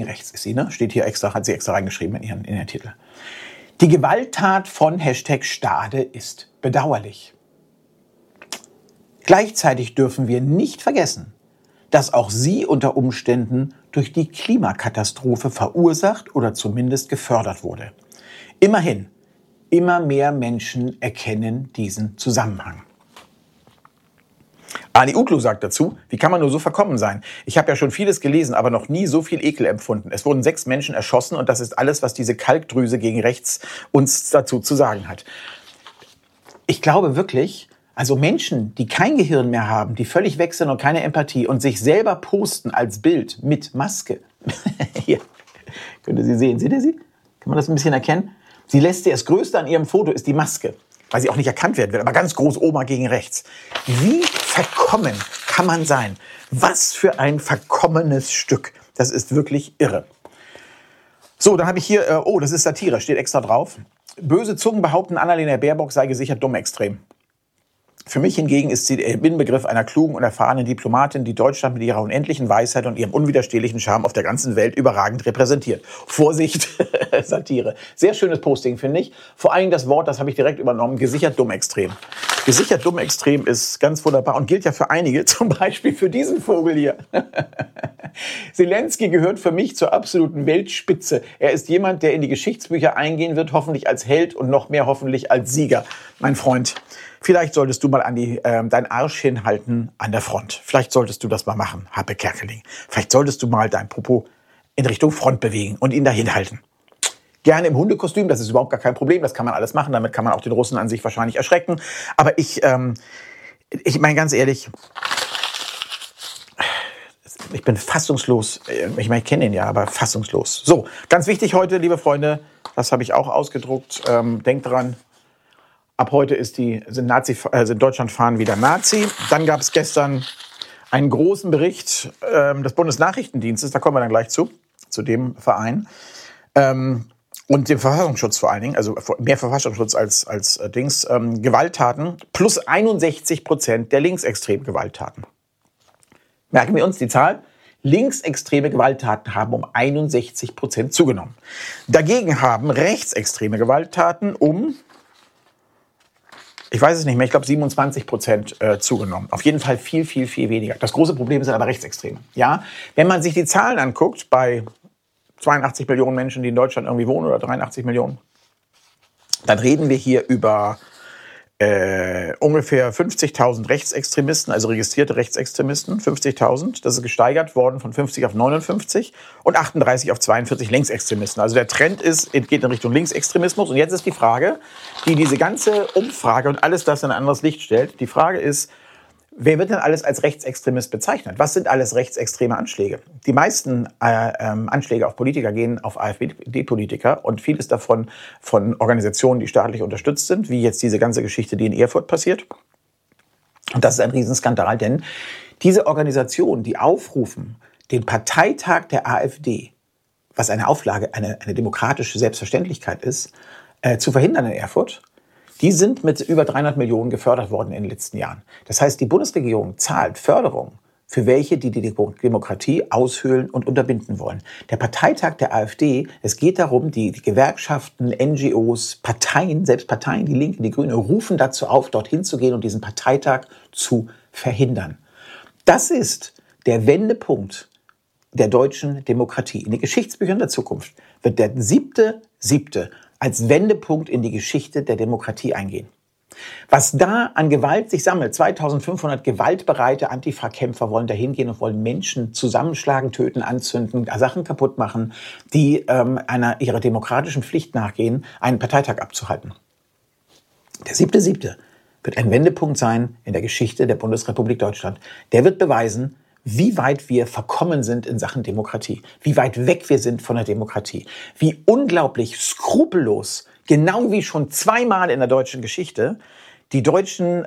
rechts ist sie, ne? Steht hier extra, hat sie extra reingeschrieben in ihren Titel. Die Gewalttat von #Stade ist bedauerlich. Gleichzeitig dürfen wir nicht vergessen, dass auch sie unter Umständen durch die Klimakatastrophe verursacht oder zumindest gefördert wurde. Immerhin, immer mehr Menschen erkennen diesen Zusammenhang. Ani Utlu sagt dazu, wie kann man nur so verkommen sein? Ich habe ja schon vieles gelesen, aber noch nie so viel Ekel empfunden. Es wurden 6 Menschen erschossen und das ist alles, was diese Kalkdrüse gegen rechts uns dazu zu sagen hat. Ich glaube wirklich, also Menschen, die kein Gehirn mehr haben, die völlig weg sind und keine Empathie und sich selber posten als Bild mit Maske. Hier, könnt ihr sie sehen? Seht ihr sie? Kann man das ein bisschen erkennen? Sie lässt sie, das Größte an ihrem Foto ist die Maske, weil sie auch nicht erkannt werden will, aber ganz groß Oma gegen rechts. Wie verkommen kann man sein? Was für ein verkommenes Stück. Das ist wirklich irre. So, dann habe ich hier, das ist Satire, steht extra drauf. Böse Zungen behaupten, Annalena Baerbock sei gesichert dumm extrem. Für mich hingegen ist sie der Inbegriff einer klugen und erfahrenen Diplomatin, die Deutschland mit ihrer unendlichen Weisheit und ihrem unwiderstehlichen Charme auf der ganzen Welt überragend repräsentiert. Vorsicht, Satire. Sehr schönes Posting, finde ich. Vor allem das Wort, das habe ich direkt übernommen, gesichert dumm extrem. Gesichert dumm extrem ist ganz wunderbar und gilt ja für einige, zum Beispiel für diesen Vogel hier. Zelensky gehört für mich zur absoluten Weltspitze. Er ist jemand, der in die Geschichtsbücher eingehen wird, hoffentlich als Held und noch mehr hoffentlich als Sieger. Mein Freund, vielleicht solltest du mal deinen Arsch hinhalten an der Front. Vielleicht solltest du das mal machen, Happe Kerkeling. Vielleicht solltest du mal dein Popo in Richtung Front bewegen und ihn dahin halten. Gerne im Hundekostüm, das ist überhaupt gar kein Problem. Das kann man alles machen. Damit kann man auch den Russen an sich wahrscheinlich erschrecken. Aber ich meine ganz ehrlich, ich bin fassungslos. Ich meine, ich kenne ihn ja, aber fassungslos. So, ganz wichtig heute, liebe Freunde, das habe ich auch ausgedruckt. Denkt dran, ab heute sind Deutschlandfahnen wieder Nazi. Dann gab es gestern einen großen Bericht des Bundesnachrichtendienstes, da kommen wir dann gleich zu dem Verein. Und dem Verfassungsschutz vor allen Dingen, also mehr Verfassungsschutz als Dings, Gewalttaten, plus 61% der linksextremen Gewalttaten. Merken wir uns die Zahl? Linksextreme Gewalttaten haben um 61% zugenommen. Dagegen haben rechtsextreme Gewalttaten ich weiß es nicht mehr, ich glaube 27% zugenommen. Auf jeden Fall viel, viel, viel weniger. Das große Problem sind aber Rechtsextreme. Ja, wenn man sich die Zahlen anguckt, bei 82 Millionen Menschen, die in Deutschland irgendwie wohnen, oder 83 Millionen, dann reden wir hier über ungefähr 50.000 Rechtsextremisten, also registrierte Rechtsextremisten, 50.000. Das ist gesteigert worden von 50 auf 59 und 38 auf 42 Linksextremisten. Also der Trend geht in Richtung Linksextremismus. Und jetzt ist die Frage, die diese ganze Umfrage und alles das in ein anderes Licht stellt. Die Frage ist, wer wird denn alles als Rechtsextremist bezeichnet? Was sind alles rechtsextreme Anschläge? Die meisten Anschläge auf Politiker gehen auf AfD-Politiker und vieles davon von Organisationen, die staatlich unterstützt sind, wie jetzt diese ganze Geschichte, die in Erfurt passiert. Und das ist ein Riesenskandal, denn diese Organisationen, die aufrufen, den Parteitag der AfD, was eine Auflage, eine demokratische Selbstverständlichkeit ist, zu verhindern in Erfurt, die sind mit über 300 Millionen gefördert worden in den letzten Jahren. Das heißt, die Bundesregierung zahlt Förderung für welche, die die Demokratie aushöhlen und unterbinden wollen. Der Parteitag der AfD, es geht darum, die Gewerkschaften, NGOs, Parteien, selbst Parteien, die Linke, die Grüne, rufen dazu auf, dorthin zu gehen und diesen Parteitag zu verhindern. Das ist der Wendepunkt der deutschen Demokratie. In den Geschichtsbüchern der Zukunft wird der 7.7. als Wendepunkt in die Geschichte der Demokratie eingehen. Was da an Gewalt sich sammelt, 2500 gewaltbereite Antifa-Kämpfer wollen da hingehen und wollen Menschen zusammenschlagen, töten, anzünden, Sachen kaputt machen, die ihrer demokratischen Pflicht nachgehen, einen Parteitag abzuhalten. Der 7.7. wird ein Wendepunkt sein in der Geschichte der Bundesrepublik Deutschland. Der wird beweisen, wie weit wir verkommen sind in Sachen Demokratie, wie weit weg wir sind von der Demokratie, wie unglaublich skrupellos, genau wie schon zweimal in der deutschen Geschichte, die deutschen,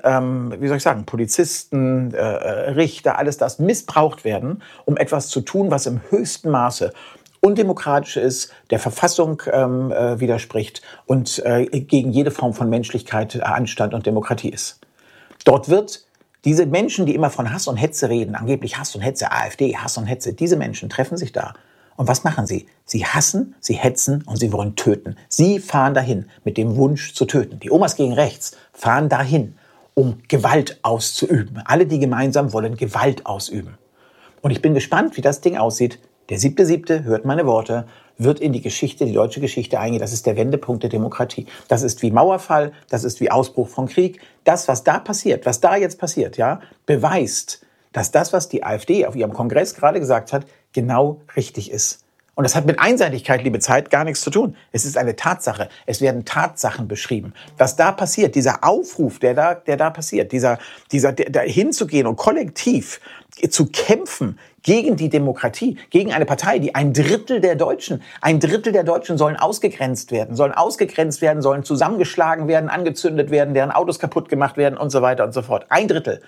Polizisten, Richter, alles das missbraucht werden, um etwas zu tun, was im höchsten Maße undemokratisch ist, der Verfassung widerspricht und gegen jede Form von Menschlichkeit, Anstand und Demokratie ist. Dort wird diese Menschen, die immer von Hass und Hetze reden, angeblich Hass und Hetze, AfD, Hass und Hetze, diese Menschen treffen sich da Und was machen sie? Sie hassen, sie hetzen und sie wollen töten. Sie fahren dahin mit dem Wunsch zu töten. Die Omas gegen rechts fahren dahin, um Gewalt auszuüben. Alle, die gemeinsam wollen Gewalt ausüben. Und ich bin gespannt, wie das Ding aussieht. Der 7.7., hört meine Worte, wird in die Geschichte, die deutsche Geschichte eingehen. Das ist der Wendepunkt der Demokratie. Das ist wie Mauerfall, das ist wie Ausbruch von Krieg. Das, was da passiert, was da jetzt passiert, ja, beweist, dass das, was die AfD auf ihrem Kongress gerade gesagt hat, genau richtig ist. Und das hat mit Einseitigkeit, liebe Zeit, gar nichts zu tun. Es ist eine Tatsache. Es werden Tatsachen beschrieben. Was da passiert, dieser Aufruf, der da passiert, da hinzugehen und kollektiv zu kämpfen gegen die Demokratie, gegen eine Partei, die ein Drittel der Deutschen sollen ausgegrenzt werden, sollen zusammengeschlagen werden, angezündet werden, deren Autos kaputt gemacht werden und so weiter und so fort. Ein Drittel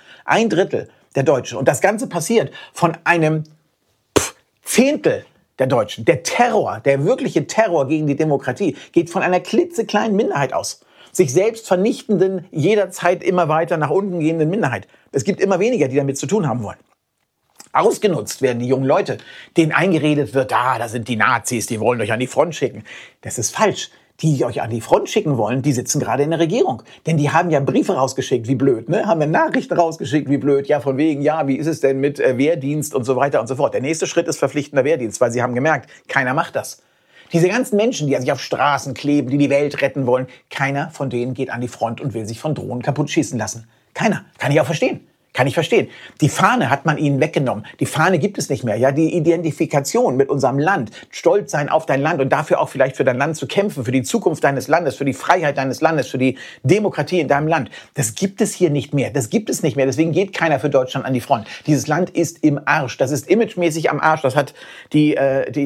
der Deutschen. Und das Ganze passiert von einem Zehntel der Deutschen. Der Terror, der wirkliche Terror gegen die Demokratie geht von einer klitzekleinen Minderheit aus. Sich selbst vernichtenden, jederzeit immer weiter nach unten gehenden Minderheit. Es gibt immer weniger, die damit zu tun haben wollen. Ausgenutzt werden die jungen Leute, denen eingeredet wird, da sind die Nazis, die wollen euch an die Front schicken. Das ist falsch. Die euch an die Front schicken wollen, die sitzen gerade in der Regierung. Denn die haben ja Briefe rausgeschickt, wie blöd, ne? Haben ja Nachrichten rausgeschickt, wie blöd. Ja, von wegen, ja, wie ist es denn mit Wehrdienst und so weiter und so fort. Der nächste Schritt ist verpflichtender Wehrdienst, weil sie haben gemerkt, keiner macht das. Diese ganzen Menschen, die sich auf Straßen kleben, die die Welt retten wollen, keiner von denen geht an die Front und will sich von Drohnen kaputt schießen lassen. Keiner. Kann ich auch verstehen. Kann ich verstehen. Die Fahne hat man ihnen weggenommen. Die Fahne gibt es nicht mehr. Ja, die Identifikation mit unserem Land, stolz sein auf dein Land und dafür auch vielleicht für dein Land zu kämpfen, für die Zukunft deines Landes, für die Freiheit deines Landes, für die Demokratie in deinem Land. Das gibt es hier nicht mehr. Das gibt es nicht mehr. Deswegen geht keiner für Deutschland an die Front. Dieses Land ist im Arsch. Das ist imagemäßig am Arsch. Das hat die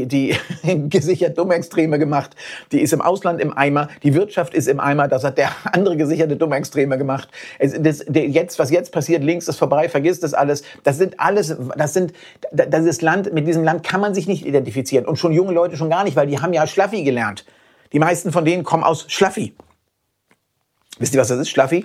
gesichert Dummextreme gemacht. Die ist im Ausland im Eimer. Die Wirtschaft ist im Eimer. Das hat der andere gesicherte Dummextreme gemacht. Was jetzt passiert, links ist vorbei, vergiss das alles. Mit diesem Land kann man sich nicht identifizieren. Und schon junge Leute schon gar nicht, weil die haben ja Schlaffi gelernt. Die meisten von denen kommen aus Schlaffi. Wisst ihr, was das ist, Schlaffi?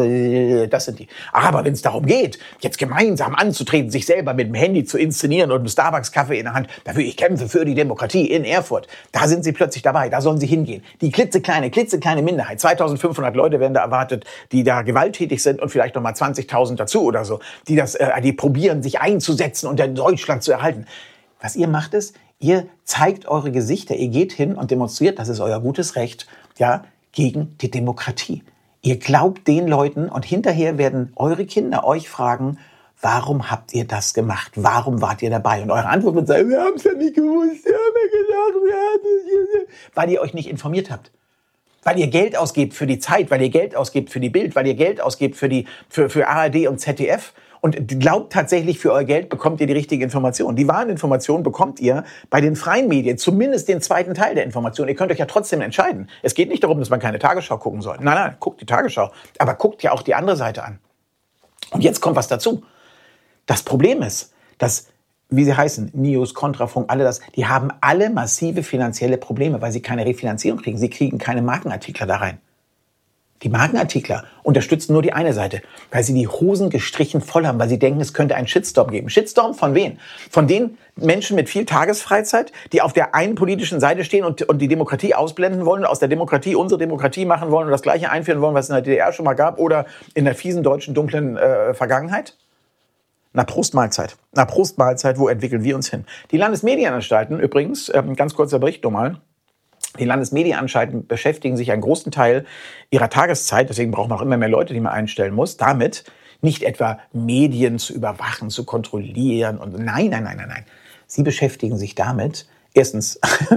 Das sind die. Aber wenn es darum geht, jetzt gemeinsam anzutreten, sich selber mit dem Handy zu inszenieren und einen Starbucks-Kaffee in der Hand, dafür ich kämpfe für die Demokratie in Erfurt, da sind sie plötzlich dabei, da sollen sie hingehen. Die klitzekleine Minderheit, 2500 Leute werden da erwartet, die da gewalttätig sind und vielleicht nochmal 20.000 dazu oder so, die probieren, sich einzusetzen und Deutschland zu erhalten. Was ihr macht ist, ihr zeigt eure Gesichter, ihr geht hin und demonstriert, das ist euer gutes Recht, ja, gegen die Demokratie. Ihr glaubt den Leuten und hinterher werden eure Kinder euch fragen, warum habt ihr das gemacht? Warum wart ihr dabei? Und eure Antwort wird sein, wir haben es ja nicht gewusst, wir haben ja gedacht, weil ihr euch nicht informiert habt. Weil ihr Geld ausgebt für die Zeit, weil ihr Geld ausgebt für die Bild, weil ihr Geld ausgebt für ARD und ZDF. Und glaubt tatsächlich, für euer Geld bekommt ihr die richtige Information. Die wahren Informationen bekommt ihr bei den freien Medien, zumindest den zweiten Teil der Information. Ihr könnt euch ja trotzdem entscheiden. Es geht nicht darum, dass man keine Tagesschau gucken soll. Nein, guckt die Tagesschau. Aber guckt ja auch die andere Seite an. Und jetzt kommt was dazu. Das Problem ist, dass, wie sie heißen, News, Kontrafunk, die haben alle massive finanzielle Probleme, weil sie keine Refinanzierung kriegen. Sie kriegen keine Markenartikler da rein. Die Markenartikler unterstützen nur die eine Seite, weil sie die Hosen gestrichen voll haben, weil sie denken, es könnte einen Shitstorm geben. Shitstorm von wen? Von den Menschen mit viel Tagesfreizeit, die auf der einen politischen Seite stehen und die Demokratie ausblenden wollen, aus der Demokratie unsere Demokratie machen wollen und das Gleiche einführen wollen, was es in der DDR schon mal gab oder in der fiesen deutschen dunklen Vergangenheit? Na, Prost Mahlzeit. Wo entwickeln wir uns hin? Die Landesmedienanstalten übrigens, ganz kurzer Bericht nochmal, die Landesmedienanstalten beschäftigen sich einen großen Teil ihrer Tageszeit, deswegen braucht man auch immer mehr Leute, die man einstellen muss, damit nicht etwa Medien zu überwachen, zu kontrollieren und nein. Sie beschäftigen sich damit, erstens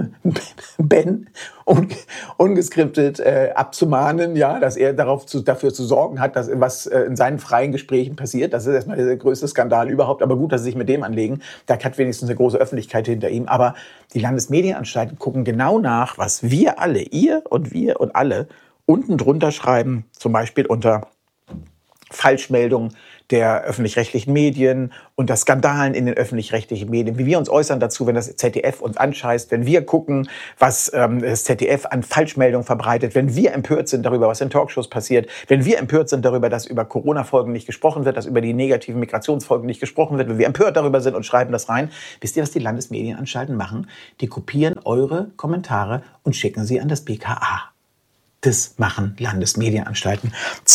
Ben ungeskriptet abzumahnen, ja, dass er dafür zu sorgen hat, dass was in seinen freien Gesprächen passiert. Das ist erstmal der größte Skandal überhaupt. Aber gut, dass sie sich mit dem anlegen. Da hat wenigstens eine große Öffentlichkeit hinter ihm. Aber die Landesmedienanstalten gucken genau nach, was wir alle, ihr und wir und alle, unten drunter schreiben, zum Beispiel unter Falschmeldungen, der öffentlich-rechtlichen Medien und das Skandalen in den öffentlich-rechtlichen Medien, wie wir uns äußern dazu, wenn das ZDF uns anscheißt, wenn wir gucken, was das ZDF an Falschmeldungen verbreitet, wenn wir empört sind darüber, was in Talkshows passiert, wenn wir empört sind darüber, dass über Corona-Folgen nicht gesprochen wird, dass über die negativen Migrationsfolgen nicht gesprochen wird, wenn wir empört darüber sind und schreiben das rein. Wisst ihr, was die Landesmedienanstalten machen? Die kopieren eure Kommentare und schicken sie an das BKA. Das machen Landesmedienanstalten.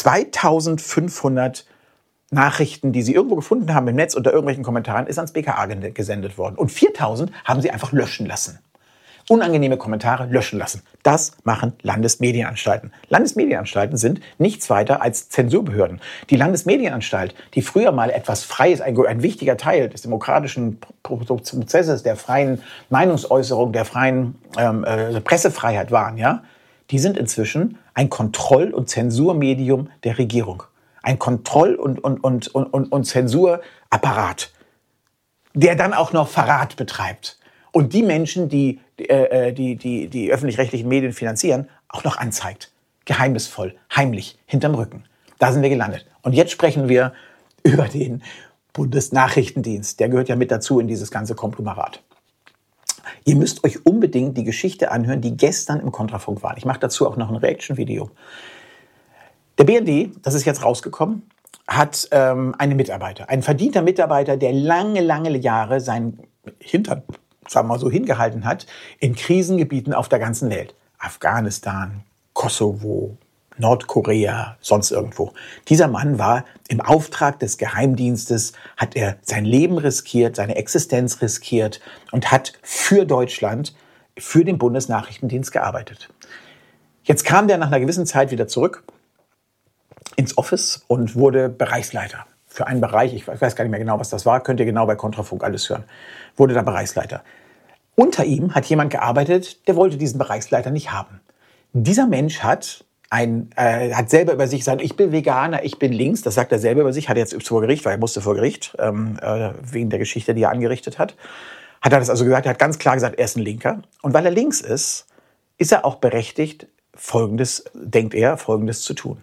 2500 Nachrichten, die sie irgendwo gefunden haben im Netz unter irgendwelchen Kommentaren, ist ans BKA gesendet worden. Und 4000 haben sie einfach löschen lassen. Unangenehme Kommentare löschen lassen. Das machen Landesmedienanstalten. Landesmedienanstalten sind nichts weiter als Zensurbehörden. Die Landesmedienanstalt, die früher mal etwas Freies, ein wichtiger Teil des demokratischen Prozesses, der freien Meinungsäußerung, der freien Pressefreiheit waren, ja, die sind inzwischen ein Kontroll- und Zensurmedium der Regierung. Ein Kontroll- und Zensurapparat, der dann auch noch Verrat betreibt. Und die Menschen, die öffentlich-rechtlichen Medien finanzieren, auch noch anzeigt. Geheimnisvoll, heimlich, hinterm Rücken. Da sind wir gelandet. Und jetzt sprechen wir über den Bundesnachrichtendienst. Der gehört ja mit dazu in dieses ganze Konglomerat. Ihr müsst euch unbedingt die Geschichte anhören, die gestern im Kontrafunk war. Ich mache dazu auch noch ein Reaction-Video. Der BND, das ist jetzt rausgekommen, hat einen Mitarbeiter, ein verdienter Mitarbeiter, der lange Jahre seinen Hintern, sagen wir mal so, hingehalten hat in Krisengebieten auf der ganzen Welt. Afghanistan, Kosovo, Nordkorea, sonst irgendwo. Dieser Mann war im Auftrag des Geheimdienstes, hat er sein Leben riskiert, seine Existenz riskiert und hat für Deutschland, für den Bundesnachrichtendienst gearbeitet. Jetzt kam der nach einer gewissen Zeit wieder zurück ins Office und wurde Bereichsleiter für einen Bereich. Ich weiß gar nicht mehr genau, was das war. Könnt ihr genau bei Kontrafunk alles hören. Wurde da Bereichsleiter. Unter ihm hat jemand gearbeitet, der wollte diesen Bereichsleiter nicht haben. Dieser Mensch hat selber über sich gesagt, ich bin Veganer, ich bin links. Das sagt er selber über sich, hat er jetzt vor Gericht, weil er musste vor Gericht, wegen der Geschichte, die er angerichtet hat. Hat er das also gesagt, er hat ganz klar gesagt, er ist ein Linker. Und weil er links ist er auch berechtigt, Folgendes zu tun.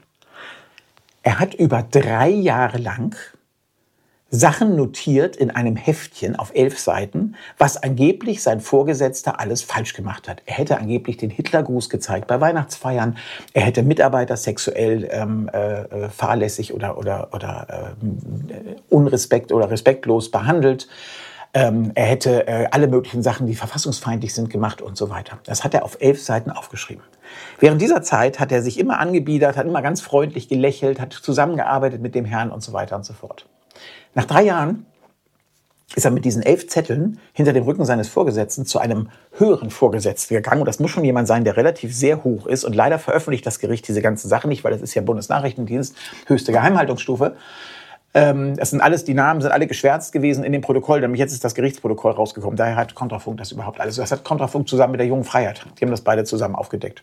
Er hat über 3 Jahre lang Sachen notiert in einem Heftchen auf 11 Seiten, was angeblich sein Vorgesetzter alles falsch gemacht hat. Er hätte angeblich den Hitlergruß gezeigt bei Weihnachtsfeiern. Er hätte Mitarbeiter sexuell fahrlässig oder unrespekt oder respektlos behandelt. Er hätte alle möglichen Sachen, die verfassungsfeindlich sind, gemacht und so weiter. Das hat er auf 11 Seiten aufgeschrieben. Während dieser Zeit hat er sich immer angebiedert, hat immer ganz freundlich gelächelt, hat zusammengearbeitet mit dem Herrn und so weiter und so fort. Nach 3 Jahren ist er mit diesen 11 Zetteln hinter dem Rücken seines Vorgesetzten zu einem höheren Vorgesetzten gegangen. Und das muss schon jemand sein, der relativ sehr hoch ist. Und leider veröffentlicht das Gericht diese ganzen Sachen nicht, weil das ist ja Bundesnachrichtendienst, höchste Geheimhaltungsstufe. Die Namen sind alle geschwärzt gewesen in dem Protokoll, nämlich jetzt ist das Gerichtsprotokoll rausgekommen. Daher hat Kontrafunk das überhaupt alles. Das hat Kontrafunk zusammen mit der Jungen Freiheit. Die haben das beide zusammen aufgedeckt.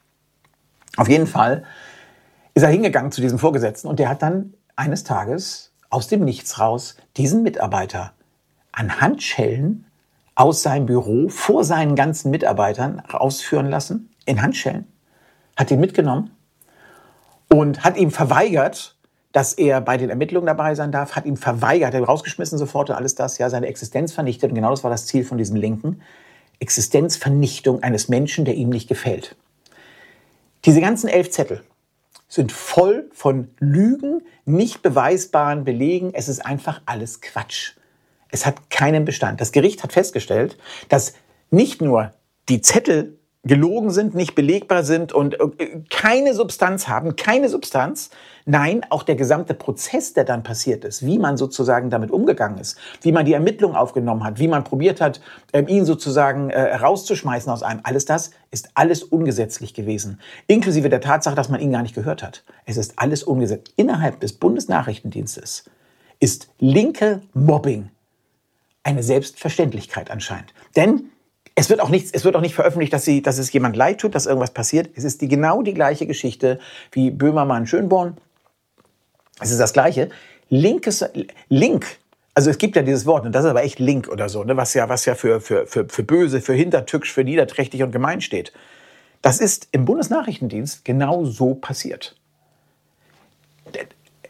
Auf jeden Fall ist er hingegangen zu diesem Vorgesetzten und der hat dann eines Tages aus dem Nichts raus diesen Mitarbeiter an Handschellen aus seinem Büro vor seinen ganzen Mitarbeitern ausführen lassen, in Handschellen, hat ihn mitgenommen und hat ihm verweigert, dass er bei den Ermittlungen dabei sein darf, hat ihm verweigert, er hat rausgeschmissen sofort und alles das, ja, seine Existenz vernichtet. Und genau das war das Ziel von diesem Linken. Existenzvernichtung eines Menschen, der ihm nicht gefällt. Diese ganzen 11 Zettel sind voll von Lügen, nicht beweisbaren Belegen. Es ist einfach alles Quatsch. Es hat keinen Bestand. Das Gericht hat festgestellt, dass nicht nur die Zettel gelogen sind, nicht belegbar sind und keine Substanz haben, keine Substanz. Nein, auch der gesamte Prozess, der dann passiert ist, wie man sozusagen damit umgegangen ist, wie man die Ermittlung aufgenommen hat, wie man probiert hat, ihn sozusagen rauszuschmeißen aus einem. Alles das ist alles ungesetzlich gewesen. Inklusive der Tatsache, dass man ihn gar nicht gehört hat. Es ist alles ungesetzlich. Innerhalb des Bundesnachrichtendienstes ist linke Mobbing eine Selbstverständlichkeit anscheinend. Denn es wird auch nicht veröffentlicht, dass es jemand leid tut, dass irgendwas passiert. Es ist genau die gleiche Geschichte wie Böhmermann-Schönborn. Es ist das Gleiche. Link, also es gibt ja dieses Wort, und das ist aber echt Link oder so, ne, was ja für böse, für hintertückisch, für niederträchtig und gemein steht. Das ist im Bundesnachrichtendienst genau so passiert.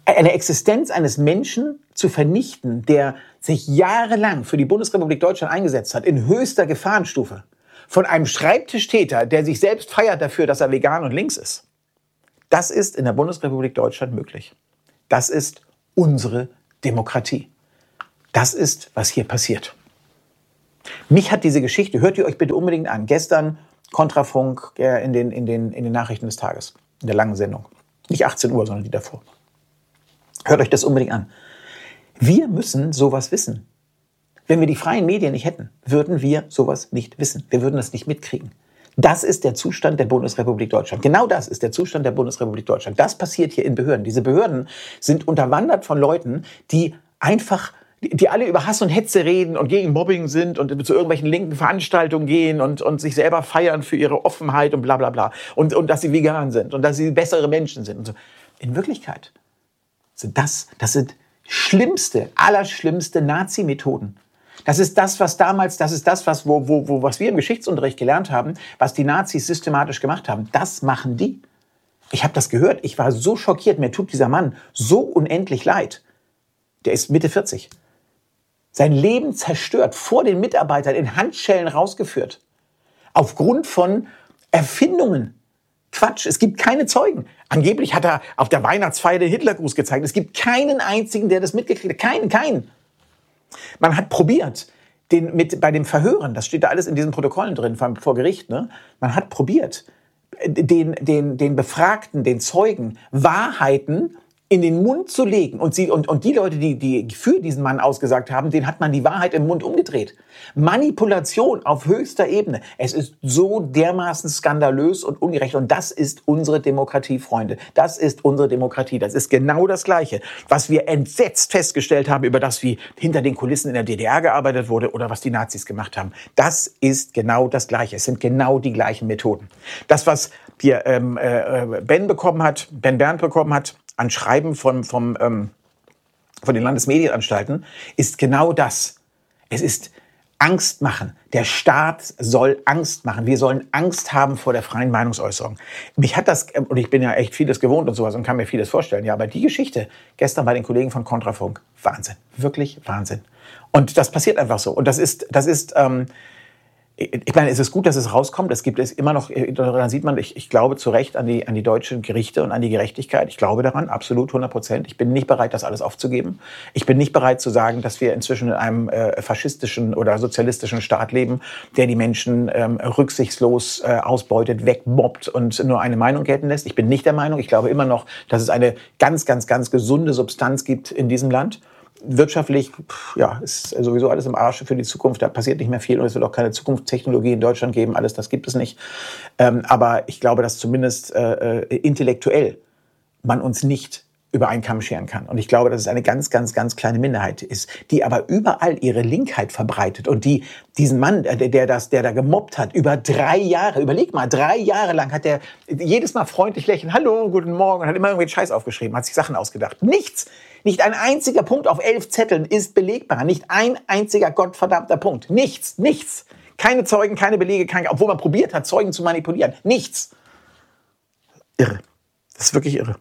Eine Existenz eines Menschen zu vernichten, der sich jahrelang für die Bundesrepublik Deutschland eingesetzt hat, in höchster Gefahrenstufe, von einem Schreibtischtäter, der sich selbst feiert dafür, dass er vegan und links ist. Das ist in der Bundesrepublik Deutschland möglich. Das ist unsere Demokratie. Das ist, was hier passiert. Mich hat diese Geschichte, hört ihr euch bitte unbedingt an, gestern Kontrafunk in den Nachrichten des Tages, in der langen Sendung. Nicht 18 Uhr, sondern die davor. Hört euch das unbedingt an. Wir müssen sowas wissen. Wenn wir die freien Medien nicht hätten, würden wir sowas nicht wissen. Wir würden das nicht mitkriegen. Das ist der Zustand der Bundesrepublik Deutschland. Genau das ist der Zustand der Bundesrepublik Deutschland. Das passiert hier in Behörden. Diese Behörden sind unterwandert von Leuten, die alle über Hass und Hetze reden und gegen Mobbing sind und zu irgendwelchen linken Veranstaltungen gehen und sich selber feiern für ihre Offenheit und bla bla bla. Und dass sie vegan sind und dass sie bessere Menschen sind. Und so. In Wirklichkeit sind das sind schlimmste, allerschlimmste Nazi-Methoden. Das ist das, was damals, was wir im Geschichtsunterricht gelernt haben, was die Nazis systematisch gemacht haben. Das machen die. Ich habe das gehört. Ich war so schockiert. Mir tut dieser Mann so unendlich leid. Der ist Mitte 40. Sein Leben zerstört, vor den Mitarbeitern in Handschellen rausgeführt. Aufgrund von Erfindungen. Quatsch, es gibt keine Zeugen. Angeblich hat er auf der Weihnachtsfeier den Hitlergruß gezeigt. Es gibt keinen einzigen, der das mitgekriegt hat. Keinen. Man hat probiert, bei dem Verhören, das steht da alles in diesen Protokollen drin vor Gericht, ne? Man hat probiert, den Befragten, den Zeugen, Wahrheiten in den Mund zu legen. Und die Leute, die für diesen Mann ausgesagt haben, denen hat man die Wahrheit im Mund umgedreht. Manipulation auf höchster Ebene. Es ist so dermaßen skandalös und ungerecht. Und das ist unsere Demokratie, Freunde. Das ist unsere Demokratie. Das ist genau das Gleiche, was wir entsetzt festgestellt haben über das, wie hinter den Kulissen in der DDR gearbeitet wurde oder was die Nazis gemacht haben. Das ist genau das Gleiche. Es sind genau die gleichen Methoden. Das, was hier Ben Berndt bekommen hat, an Schreiben von den Landesmedienanstalten, ist genau das. Es ist Angst machen. Der Staat soll Angst machen. Wir sollen Angst haben vor der freien Meinungsäußerung. Mich hat das, und ich bin ja echt vieles gewohnt und sowas und kann mir vieles vorstellen, ja, aber die Geschichte gestern bei den Kollegen von Kontrafunk, Wahnsinn. Wirklich Wahnsinn. Und das passiert einfach so. Und das ist ich meine, es ist gut, dass es rauskommt. Es gibt es immer noch, daran sieht man, ich glaube zu Recht an die deutschen Gerichte und an die Gerechtigkeit. Ich glaube daran, absolut, 100%. Ich bin nicht bereit, das alles aufzugeben. Ich bin nicht bereit zu sagen, dass wir inzwischen in einem faschistischen oder sozialistischen Staat leben, der die Menschen rücksichtslos ausbeutet, wegmobbt und nur eine Meinung gelten lässt. Ich bin nicht der Meinung. Ich glaube immer noch, dass es eine ganz, ganz, ganz gesunde Substanz gibt in diesem Land. Wirtschaftlich, ja, ist sowieso alles im Arsch für die Zukunft. Da passiert nicht mehr viel und es wird auch keine Zukunftstechnologie in Deutschland geben. Alles das gibt es nicht. Aber ich glaube, dass zumindest intellektuell man uns nicht über einen Kamm scheren kann. Und ich glaube, dass es eine ganz, ganz, ganz kleine Minderheit ist, die aber überall ihre Linkheit verbreitet und die diesen Mann, der da gemobbt hat, über 3 Jahre, überleg mal, 3 Jahre lang hat der jedes Mal freundlich lächeln, hallo, guten Morgen, und hat immer irgendwie Scheiß aufgeschrieben, hat sich Sachen ausgedacht. Nichts, nicht ein einziger Punkt auf 11 Zetteln ist belegbar, nicht ein einziger gottverdammter Punkt. Nichts. Keine Zeugen, keine Belege, obwohl man probiert hat, Zeugen zu manipulieren. Nichts. Irre. Das ist wirklich irre.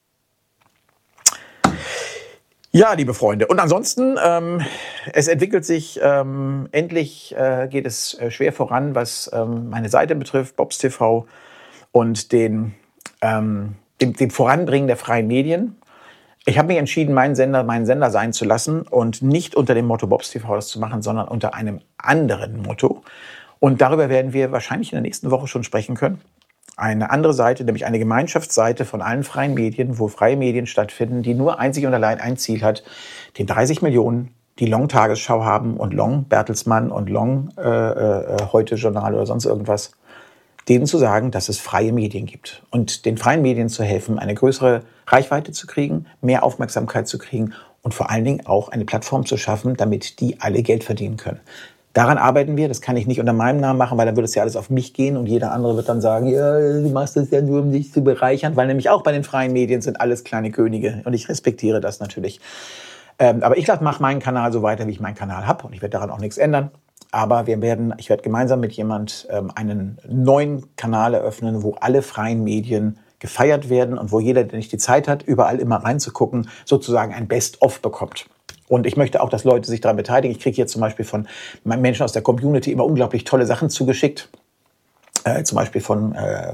Ja, liebe Freunde. Und ansonsten, es entwickelt sich, endlich geht es schwer voran, was meine Seite betrifft, Bobs TV, und den Voranbringen der freien Medien. Ich habe mich entschieden, meinen Sender sein zu lassen und nicht unter dem Motto Bobs TV das zu machen, sondern unter einem anderen Motto. Und darüber werden wir wahrscheinlich in der nächsten Woche schon sprechen können. Eine andere Seite, nämlich eine Gemeinschaftsseite von allen freien Medien, wo freie Medien stattfinden, die nur einzig und allein ein Ziel hat, den 30 Millionen, die Long-Tagesschau haben und Long Bertelsmann und Long Heute-Journal oder sonst irgendwas, denen zu sagen, dass es freie Medien gibt und den freien Medien zu helfen, eine größere Reichweite zu kriegen, mehr Aufmerksamkeit zu kriegen und vor allen Dingen auch eine Plattform zu schaffen, damit die alle Geld verdienen können. Daran arbeiten wir. Das kann ich nicht unter meinem Namen machen, weil dann würde es ja alles auf mich gehen und jeder andere wird dann sagen, ja, du machst das ja nur, um dich zu bereichern, weil nämlich auch bei den freien Medien sind alles kleine Könige und ich respektiere das natürlich. Aber ich mache meinen Kanal so weiter, wie ich meinen Kanal habe und ich werde daran auch nichts ändern. Aber ich werde gemeinsam mit jemand einen neuen Kanal eröffnen, wo alle freien Medien gefeiert werden und wo jeder, der nicht die Zeit hat, überall immer reinzugucken, sozusagen ein Best-of bekommt. Und ich möchte auch, dass Leute sich daran beteiligen. Ich kriege hier zum Beispiel von Menschen aus der Community immer unglaublich tolle Sachen zugeschickt. Zum Beispiel von,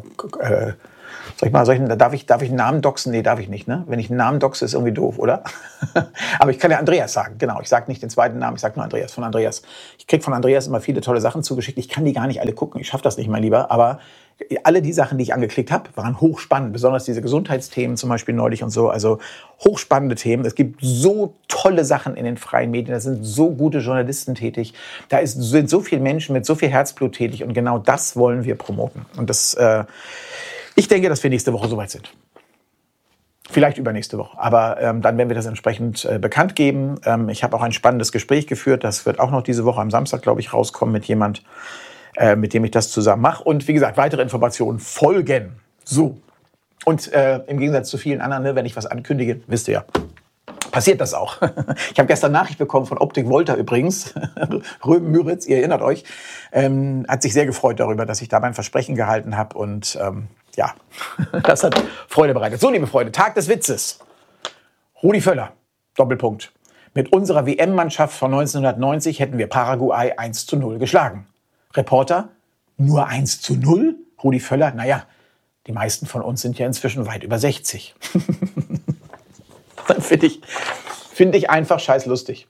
darf ich einen Namen doxen? Nee, darf ich nicht, ne? Wenn ich einen Namen doxe, ist irgendwie doof, oder? Aber ich kann ja Andreas sagen, genau. Ich sage nicht den zweiten Namen, ich sage nur Andreas, von Andreas. Ich kriege von Andreas immer viele tolle Sachen zugeschickt. Ich kann die gar nicht alle gucken, ich schaffe das nicht, mein Lieber. Aber alle die Sachen, die ich angeklickt habe, waren hochspannend. Besonders diese Gesundheitsthemen zum Beispiel neulich und so. Also hochspannende Themen. Es gibt so tolle Sachen in den freien Medien. Da sind so gute Journalisten tätig. Da sind so viele Menschen mit so viel Herzblut tätig. Und genau das wollen wir promoten. Und ich denke, dass wir nächste Woche soweit sind. Vielleicht übernächste Woche. Aber dann werden wir das entsprechend bekannt geben. Ich habe auch ein spannendes Gespräch geführt. Das wird auch noch diese Woche am Samstag, glaube ich, rauskommen mit jemand, mit dem ich das zusammen mache. Und wie gesagt, weitere Informationen folgen. So. Und im Gegensatz zu vielen anderen, ne, wenn ich was ankündige, wisst ihr ja, passiert das auch. Ich habe gestern Nachricht bekommen von Optik Volta übrigens. Röben-Müritz, ihr erinnert euch. Hat sich sehr gefreut darüber, dass ich da mein Versprechen gehalten habe. Und ja, das hat Freude bereitet. So, liebe Freunde, Tag des Witzes. Rudi Völler, Doppelpunkt. Mit unserer WM-Mannschaft von 1990 hätten wir Paraguay 1:0 geschlagen. Reporter, nur 1:0? Rudi Völler, naja, die meisten von uns sind ja inzwischen weit über 60. Dann finde ich einfach scheiß lustig.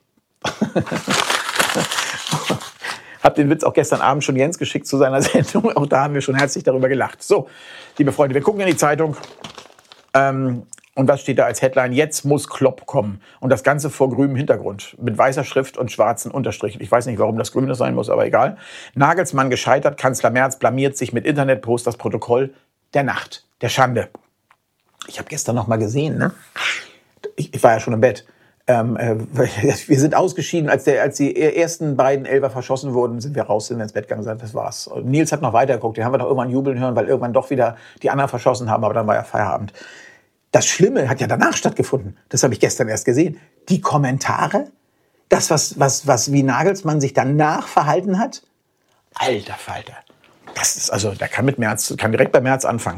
Hab den Witz auch gestern Abend schon Jens geschickt zu seiner Sendung. Auch da haben wir schon herzlich darüber gelacht. So, liebe Freunde, wir gucken in die Zeitung. Und was steht da als Headline? Jetzt muss Klopp kommen. Und das Ganze vor grünem Hintergrund. Mit weißer Schrift und schwarzen Unterstrichen. Ich weiß nicht, warum das grün sein muss, aber egal. Nagelsmann gescheitert. Kanzler Merz blamiert sich mit Internetpost. Das Protokoll der Nacht. Der Schande. Ich habe gestern noch mal gesehen, ne? Ich war ja schon im Bett. Wir sind ausgeschieden, als die ersten beiden Elfer verschossen wurden, sind wir raus, sind wir ins Bett gegangen und gesagt, das war's. Und Nils hat noch weitergeguckt, den haben wir doch irgendwann jubeln hören, weil irgendwann doch wieder die anderen verschossen haben, aber dann war ja Feierabend. Das Schlimme hat ja danach stattgefunden. Das habe ich gestern erst gesehen. Die Kommentare, das, wie Nagelsmann sich danach verhalten hat, alter Falter. Das ist, also, der kann direkt bei Merz anfangen.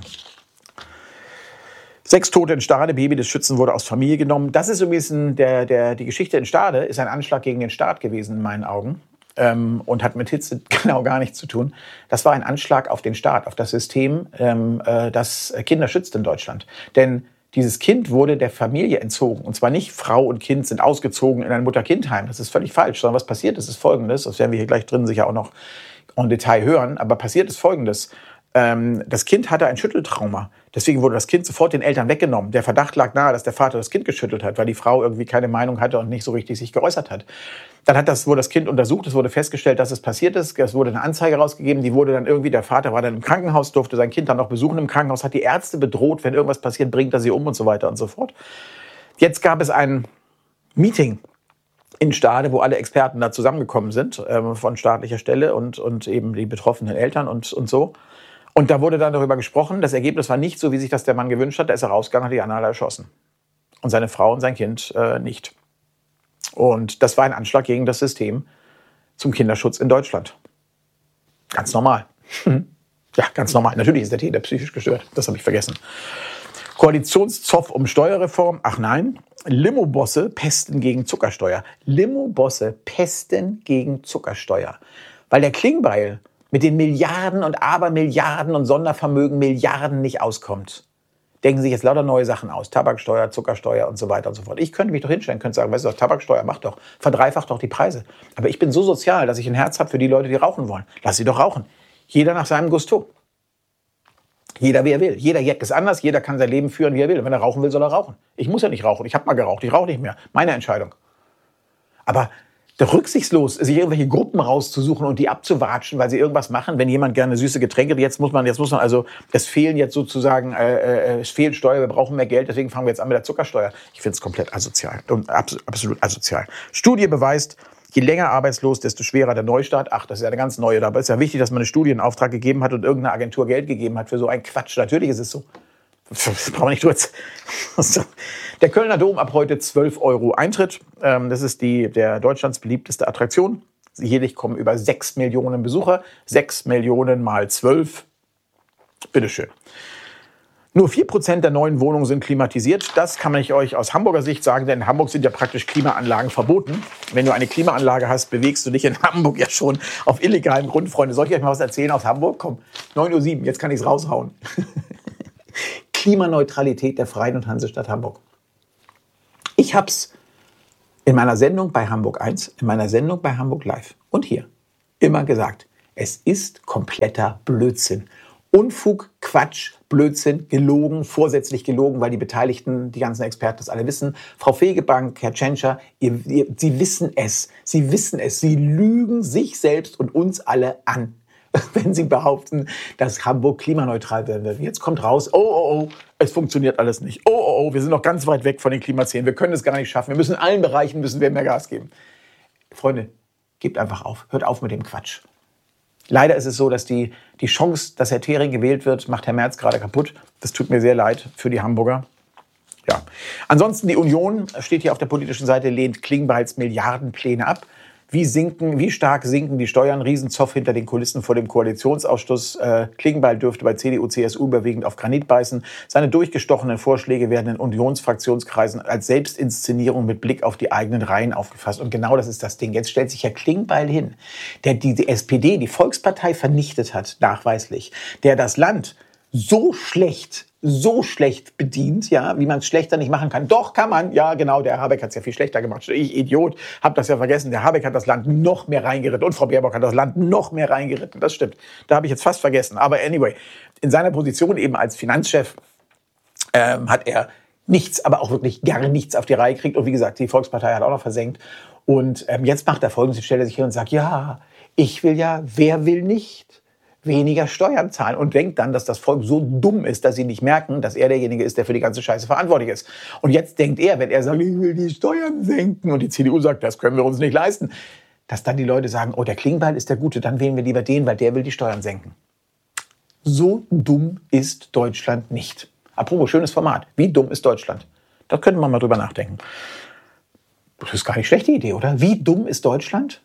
6 Tote in Stade, Baby des Schützen wurde aus Familie genommen. Das ist übrigens die Geschichte in Stade, ist ein Anschlag gegen den Staat gewesen in meinen Augen und hat mit Hitze genau gar nichts zu tun. Das war ein Anschlag auf den Staat, auf das System, das Kinder schützt in Deutschland. Denn dieses Kind wurde der Familie entzogen. Und zwar nicht Frau und Kind sind ausgezogen in ein Mutter-Kind-Heim. Das ist völlig falsch. Sondern was passiert ist Folgendes. Das werden wir hier gleich drin sicher auch noch en Detail hören. Aber passiert ist Folgendes. Das Kind hatte ein Schütteltrauma. Deswegen wurde das Kind sofort den Eltern weggenommen. Der Verdacht lag nahe, dass der Vater das Kind geschüttelt hat, weil die Frau irgendwie keine Meinung hatte und nicht so richtig sich geäußert hat. Dann wurde das Kind untersucht, es wurde festgestellt, dass es passiert ist. Es wurde eine Anzeige rausgegeben, die wurde dann irgendwie, der Vater war dann im Krankenhaus, durfte sein Kind dann noch besuchen im Krankenhaus, hat die Ärzte bedroht, wenn irgendwas passiert, bringt er sie um und so weiter und so fort. Jetzt gab es ein Meeting in Stade, wo alle Experten da zusammengekommen sind, von staatlicher Stelle und eben die betroffenen Eltern und so. Und da wurde dann darüber gesprochen, das Ergebnis war nicht so, wie sich das der Mann gewünscht hat. Da ist er rausgegangen, hat die anderen alle erschossen. Und seine Frau und sein Kind nicht. Und das war ein Anschlag gegen das System zum Kinderschutz in Deutschland. Ganz normal. Ja, ganz normal. Natürlich ist der Täter psychisch gestört. Das habe ich vergessen. Koalitionszoff um Steuerreform. Ach nein. Limo-Bosse pesten gegen Zuckersteuer. Limo-Bosse pesten gegen Zuckersteuer. Weil der Klingbeil mit den Milliarden und Abermilliarden und Sondervermögen Milliarden nicht auskommt. Denken sich jetzt lauter neue Sachen aus. Tabaksteuer, Zuckersteuer und so weiter und so fort. Ich könnte mich doch hinstellen, könnte sagen, weißt du was, Tabaksteuer, mach doch, verdreifacht doch die Preise. Aber ich bin so sozial, dass ich ein Herz habe für die Leute, die rauchen wollen. Lass sie doch rauchen. Jeder nach seinem Gusto. Jeder, wie er will. Jeder Jack ist anders, jeder kann sein Leben führen, wie er will. Und wenn er rauchen will, soll er rauchen. Ich muss ja nicht rauchen. Ich habe mal geraucht, ich rauche nicht mehr. Meine Entscheidung. Aber rücksichtslos, sich irgendwelche Gruppen rauszusuchen und die abzuwatschen, weil sie irgendwas machen, wenn jemand gerne süße Getränke, jetzt muss man, also, es fehlen jetzt sozusagen, es fehlt Steuer, wir brauchen mehr Geld, deswegen fangen wir jetzt an mit der Zuckersteuer. Ich finde es komplett asozial und absolut asozial. Studie beweist, je länger arbeitslos, desto schwerer der Neustart. Ach, das ist ja eine ganz neue, dabei ist ja wichtig, dass man eine Studie in Auftrag gegeben hat und irgendeine Agentur Geld gegeben hat für so einen Quatsch. Natürlich ist es so. Das brauchen wir nicht durch. Der Kölner Dom ab heute 12 € Eintritt. Das ist der Deutschlands beliebteste Attraktion. Jährlich kommen über 6 Millionen Besucher. 6 Millionen mal 12. Bitteschön. Nur 4% der neuen Wohnungen sind klimatisiert. Das kann ich euch aus Hamburger Sicht sagen, denn in Hamburg sind ja praktisch Klimaanlagen verboten. Wenn du eine Klimaanlage hast, bewegst du dich in Hamburg ja schon auf illegalem Grund, Freunde. Soll ich euch mal was erzählen aus Hamburg? Komm, 9:07 Uhr, jetzt kann ich es raushauen. Klimaneutralität der Freien und Hansestadt Hamburg. Ich habe es in meiner Sendung bei Hamburg 1, in meiner Sendung bei Hamburg Live und hier immer gesagt, es ist kompletter Blödsinn. Unfug, Quatsch, Blödsinn, gelogen, vorsätzlich gelogen, weil die Beteiligten, die ganzen Experten das alle wissen. Frau Fegebank, Herr Tschentscher, Sie wissen es. Sie wissen es. Sie lügen sich selbst und uns alle an, wenn Sie behaupten, dass Hamburg klimaneutral werden wird. Jetzt kommt raus, oh, es funktioniert alles nicht. Oh, wir sind noch ganz weit weg von den Klimazielen. Wir können es gar nicht schaffen. Wir müssen in allen Bereichen mehr Gas geben. Freunde, gebt einfach auf. Hört auf mit dem Quatsch. Leider ist es so, dass die Chance, dass Herr Thering gewählt wird, macht Herr Merz gerade kaputt. Das tut mir sehr leid für die Hamburger. Ja. Ansonsten die Union steht hier auf der politischen Seite, lehnt Klingbeils Milliardenpläne ab. Wie stark sinken die Steuern? Riesenzoff hinter den Kulissen vor dem Koalitionsausschuss. Klingbeil dürfte bei CDU, CSU überwiegend auf Granit beißen. Seine durchgestochenen Vorschläge werden in Unionsfraktionskreisen als Selbstinszenierung mit Blick auf die eigenen Reihen aufgefasst. Und genau das ist das Ding. Jetzt stellt sich Herr Klingbeil hin, der die SPD, die Volkspartei, vernichtet hat, nachweislich, der das Land so schlecht bedient, ja, wie man es schlechter nicht machen kann. Doch kann man, ja genau, der Habeck hat es ja viel schlechter gemacht. Ich, Idiot, habe das ja vergessen. Der Habeck hat das Land noch mehr reingeritten und Frau Baerbock hat das Land noch mehr reingeritten. Das stimmt, da habe ich jetzt fast vergessen. Aber anyway, in seiner Position eben als Finanzchef hat er nichts, aber auch wirklich gar nichts auf die Reihe gekriegt. Und wie gesagt, die Volkspartei hat auch noch versenkt. Und jetzt macht er Folgendes, stellt er sich hin und sagt, ja, ich will ja, wer will nicht weniger Steuern zahlen und denkt dann, dass das Volk so dumm ist, dass sie nicht merken, dass er derjenige ist, der für die ganze Scheiße verantwortlich ist. Und jetzt denkt er, wenn er sagt, ich will die Steuern senken und die CDU sagt, das können wir uns nicht leisten, dass dann die Leute sagen, oh, der Klingbeil ist der Gute, dann wählen wir lieber den, weil der will die Steuern senken. So dumm ist Deutschland nicht. Apropos, schönes Format. Wie dumm ist Deutschland? Da könnte man mal drüber nachdenken. Das ist gar nicht schlechte Idee, oder? Wie dumm ist Deutschland?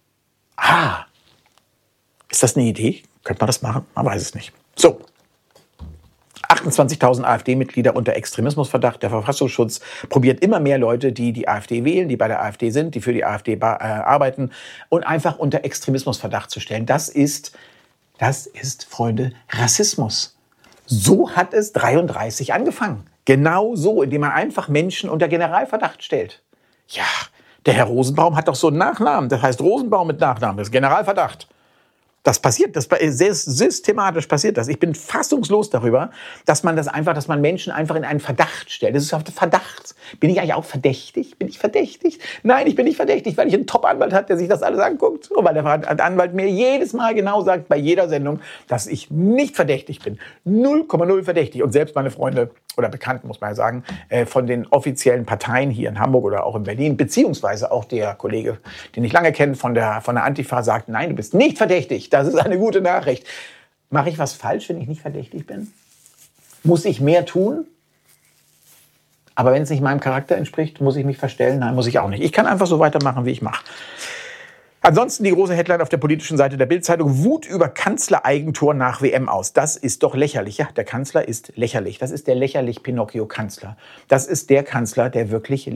Ist das eine Idee? Könnte man das machen? Man weiß es nicht. So, 28.000 AfD-Mitglieder unter Extremismusverdacht. Der Verfassungsschutz probiert immer mehr Leute, die die AfD wählen, die bei der AfD sind, die für die AfD arbeiten und einfach unter Extremismusverdacht zu stellen. Das ist, Freunde, Rassismus. So hat es 1933 angefangen. Genau so, indem man einfach Menschen unter Generalverdacht stellt. Ja, der Herr Rosenbaum hat doch so einen Nachnamen. Das heißt Rosenbaum mit Nachnamen. Das ist Generalverdacht. Das passiert, sehr systematisch passiert das. Ich bin fassungslos darüber, dass man Menschen einfach in einen Verdacht stellt. Das ist auf der Verdacht. Bin ich eigentlich auch verdächtig? Bin ich verdächtig? Nein, ich bin nicht verdächtig, weil ich einen Top-Anwalt habe, der sich das alles anguckt. Und weil der Anwalt mir jedes Mal genau sagt, bei jeder Sendung, dass ich nicht verdächtig bin. 0,0 verdächtig. Und selbst meine Freunde oder Bekannten, muss man ja sagen, von den offiziellen Parteien hier in Hamburg oder auch in Berlin, beziehungsweise auch der Kollege, den ich lange kenne, von der Antifa, sagt, nein, du bist nicht verdächtig. Das ist eine gute Nachricht. Mache ich was falsch, wenn ich nicht verdächtig bin? Muss ich mehr tun? Aber wenn es nicht meinem Charakter entspricht, muss ich mich verstellen? Nein, muss ich auch nicht. Ich kann einfach so weitermachen, wie ich mache. Ansonsten die große Headline auf der politischen Seite der Bild-Zeitung: Wut über Kanzlereigentor nach WM aus. Das ist doch lächerlich. Ja, der Kanzler ist lächerlich. Das ist der lächerlich Pinocchio-Kanzler. Das ist der Kanzler, der wirklich...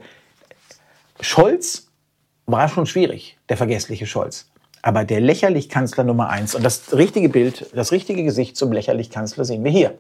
Scholz war schon schwierig, der vergessliche Scholz. Aber der lächerlich Kanzler Nummer 1 und das richtige Bild, das richtige Gesicht zum lächerlich Kanzler sehen wir hier.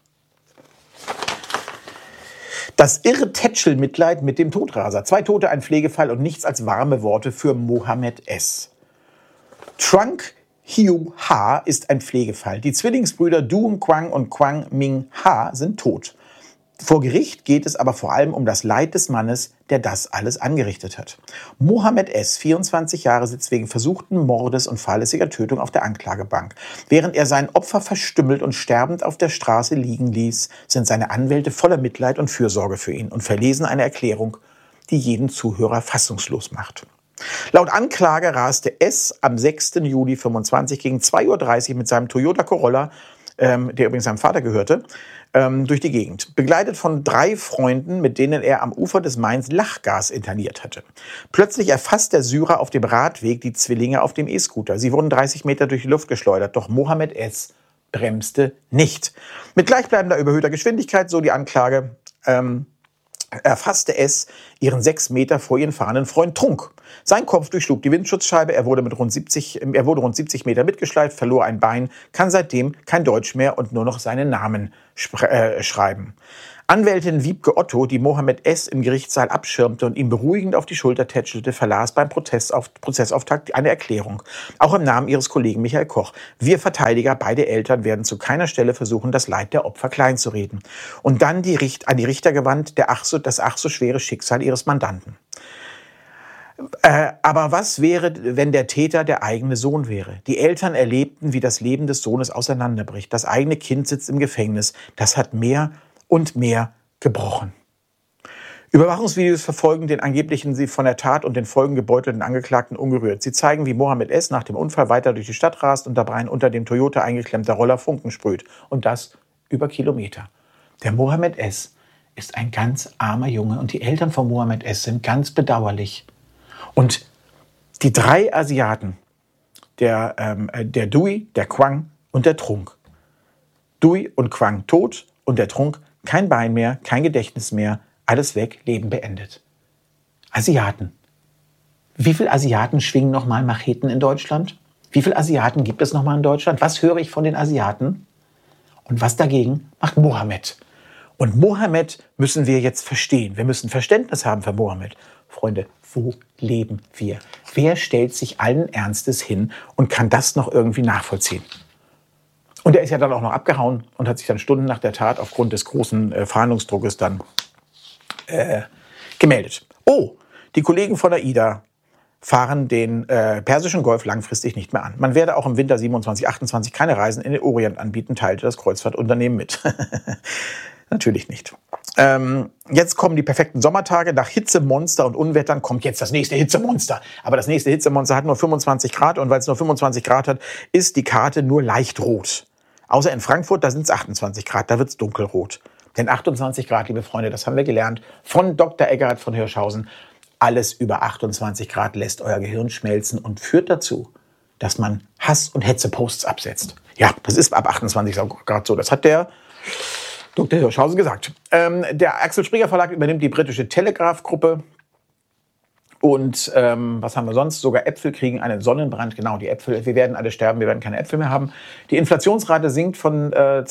Das irre Tätschel-Mitleid mit dem Todraser. 2 Tote, ein Pflegefall und nichts als warme Worte für Mohammed S. Trunk Hiu Ha ist ein Pflegefall. Die Zwillingsbrüder Duum Quang und Quang Ming Ha sind tot. Vor Gericht geht es aber vor allem um das Leid des Mannes, der das alles angerichtet hat. Mohammed S., 24 Jahre, sitzt wegen versuchten Mordes und fahrlässiger Tötung auf der Anklagebank. Während er sein Opfer verstümmelt und sterbend auf der Straße liegen ließ, sind seine Anwälte voller Mitleid und Fürsorge für ihn und verlesen eine Erklärung, die jeden Zuhörer fassungslos macht. Laut Anklage raste S. am 6. Juli 25 gegen 2:30 Uhr mit seinem Toyota Corolla, der übrigens seinem Vater gehörte, durch die Gegend, begleitet von 3 Freunden, mit denen er am Ufer des Mains Lachgas inhaliert hatte. Plötzlich erfasst der Syrer auf dem Radweg die Zwillinge auf dem E-Scooter. Sie wurden 30 Meter durch die Luft geschleudert, doch Mohammed S. bremste nicht. Mit gleichbleibender überhöhter Geschwindigkeit, so die Anklage, erfasste S ihren 6 Meter vor ihren fahrenden Freund Trunk. Sein Kopf durchschlug die Windschutzscheibe, er wurde rund 70 Meter mitgeschleift, verlor ein Bein, kann seitdem kein Deutsch mehr und nur noch seinen Namen schreiben. Anwältin Wiebke Otto, die Mohammed S. im Gerichtssaal abschirmte und ihm beruhigend auf die Schulter tätschelte, verlas beim Prozessauftakt eine Erklärung. Auch im Namen ihres Kollegen Michael Koch. Wir Verteidiger, beide Eltern, werden zu keiner Stelle versuchen, das Leid der Opfer kleinzureden. Und dann an die Richter gewandt, das ach so schwere Schicksal ihres Mandanten. Aber was wäre, wenn der Täter der eigene Sohn wäre? Die Eltern erlebten, wie das Leben des Sohnes auseinanderbricht. Das eigene Kind sitzt im Gefängnis. Das hat mehr und mehr gebrochen. Überwachungsvideos verfolgen den angeblichen sie von der Tat und den Folgen gebeutelten Angeklagten ungerührt. Sie zeigen, wie Mohammed S. nach dem Unfall weiter durch die Stadt rast und dabei ein unter dem Toyota eingeklemmter Roller Funken sprüht. Und das über Kilometer. Der Mohammed S. ist ein ganz armer Junge und die Eltern von Mohammed S. sind ganz bedauerlich. Und die 3 Asiaten, der Dui, der Quang und der Trunk. Dui und Quang tot und der Trunk kein Bein mehr, kein Gedächtnis mehr, alles weg, Leben beendet. Asiaten. Wie viele Asiaten schwingen nochmal Macheten in Deutschland? Wie viele Asiaten gibt es nochmal in Deutschland? Was höre ich von den Asiaten? Und was dagegen macht Mohammed? Und Mohammed müssen wir jetzt verstehen. Wir müssen Verständnis haben für Mohammed. Freunde, wo leben wir? Wer stellt sich allen Ernstes hin und kann das noch irgendwie nachvollziehen? Und er ist ja dann auch noch abgehauen und hat sich dann Stunden nach der Tat aufgrund des großen Verhandlungsdruckes dann gemeldet. Oh, die Kollegen von AIDA fahren den Persischen Golf langfristig nicht mehr an. Man werde auch im Winter 27, 28 keine Reisen in den Orient anbieten, teilte das Kreuzfahrtunternehmen mit. Natürlich nicht. Jetzt kommen die perfekten Sommertage. Nach Hitzemonster und Unwettern kommt jetzt das nächste Hitzemonster. Aber das nächste Hitzemonster hat nur 25 Grad und weil es nur 25 Grad hat, ist die Karte nur leicht rot. Außer in Frankfurt, da sind es 28 Grad, da wird es dunkelrot. Denn 28 Grad, liebe Freunde, das haben wir gelernt von Dr. Eckhardt von Hirschhausen. Alles über 28 Grad lässt euer Gehirn schmelzen und führt dazu, dass man Hass- und Hetze-Posts absetzt. Ja, das ist ab 28 Grad so. Das hat der Dr. Hirschhausen gesagt. Der Axel Springer Verlag übernimmt die britische Telegraph-Gruppe. Und was haben wir sonst? Sogar Äpfel kriegen einen Sonnenbrand. Genau, die Äpfel, wir werden alle sterben, wir werden keine Äpfel mehr haben. Die Inflationsrate sinkt von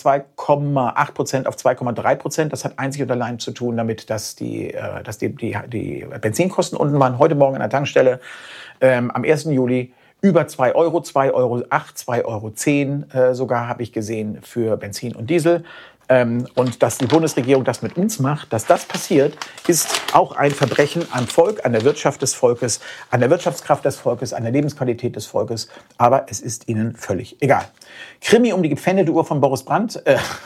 2,8% auf 2,3%. Das hat einzig und allein zu tun damit, dass die Benzinkosten unten waren. Heute Morgen an der Tankstelle am 1. Juli über 2 Euro, 2,08 Euro, 2,10 Euro sogar habe ich gesehen für Benzin und Diesel. Und dass die Bundesregierung das mit uns macht, dass das passiert, ist auch ein Verbrechen am Volk, an der Wirtschaft des Volkes, an der Wirtschaftskraft des Volkes, an der Lebensqualität des Volkes. Aber es ist ihnen völlig egal. Krimi um die gepfändete Uhr von Boris Brandt,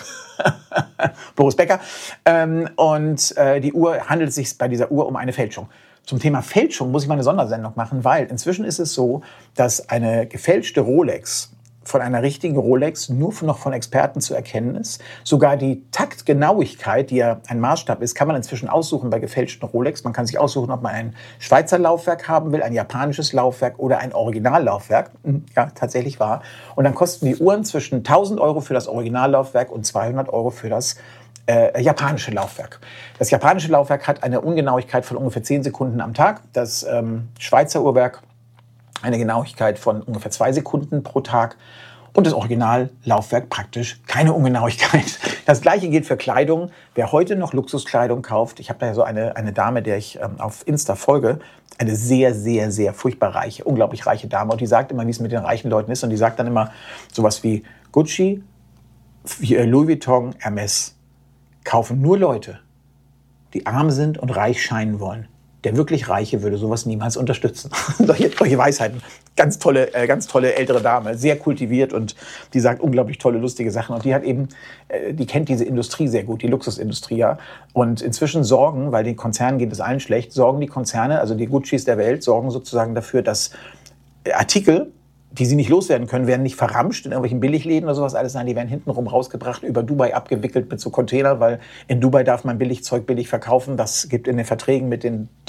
Boris Becker. Die Uhr handelt sich bei dieser Uhr um eine Fälschung. Zum Thema Fälschung muss ich mal eine Sondersendung machen, weil inzwischen ist es so, dass eine gefälschte Rolex von einer richtigen Rolex nur noch von Experten zu erkennen ist. Sogar die Taktgenauigkeit, die ja ein Maßstab ist, kann man inzwischen aussuchen bei gefälschten Rolex. Man kann sich aussuchen, ob man ein Schweizer Laufwerk haben will, ein japanisches Laufwerk oder ein Originallaufwerk. Ja, tatsächlich wahr. Und dann kosten die Uhren zwischen 1.000 Euro für das Originallaufwerk und 200 Euro für das japanische Laufwerk. Das japanische Laufwerk hat eine Ungenauigkeit von ungefähr 10 Sekunden am Tag. Das Schweizer Uhrwerk eine Genauigkeit von ungefähr 2 Sekunden pro Tag und das Originallaufwerk praktisch keine Ungenauigkeit. Das Gleiche gilt für Kleidung. Wer heute noch Luxuskleidung kauft, ich habe da ja so eine Dame, der ich auf Insta folge, eine sehr, sehr, sehr furchtbar reiche, unglaublich reiche Dame und die sagt immer, wie es mit den reichen Leuten ist und die sagt dann immer sowas wie Gucci, Louis Vuitton, Hermes kaufen nur Leute, die arm sind und reich scheinen wollen. Der wirklich Reiche würde sowas niemals unterstützen. solche Weisheiten. Ganz tolle ältere Dame, sehr kultiviert und die sagt unglaublich tolle, lustige Sachen. Und die hat eben, die kennt diese Industrie sehr gut, die Luxusindustrie, ja. Und inzwischen sorgen, weil den Konzernen geht es allen schlecht, sorgen die Konzerne, also die Guccis der Welt, sorgen sozusagen dafür, dass Artikel, die sie nicht loswerden können, werden nicht verramscht in irgendwelchen Billigläden oder sowas alles. Nein, die werden hintenrum rausgebracht, über Dubai abgewickelt mit so Containern, weil in Dubai darf man Billigzeug billig verkaufen. Das gibt in den Verträgen mit den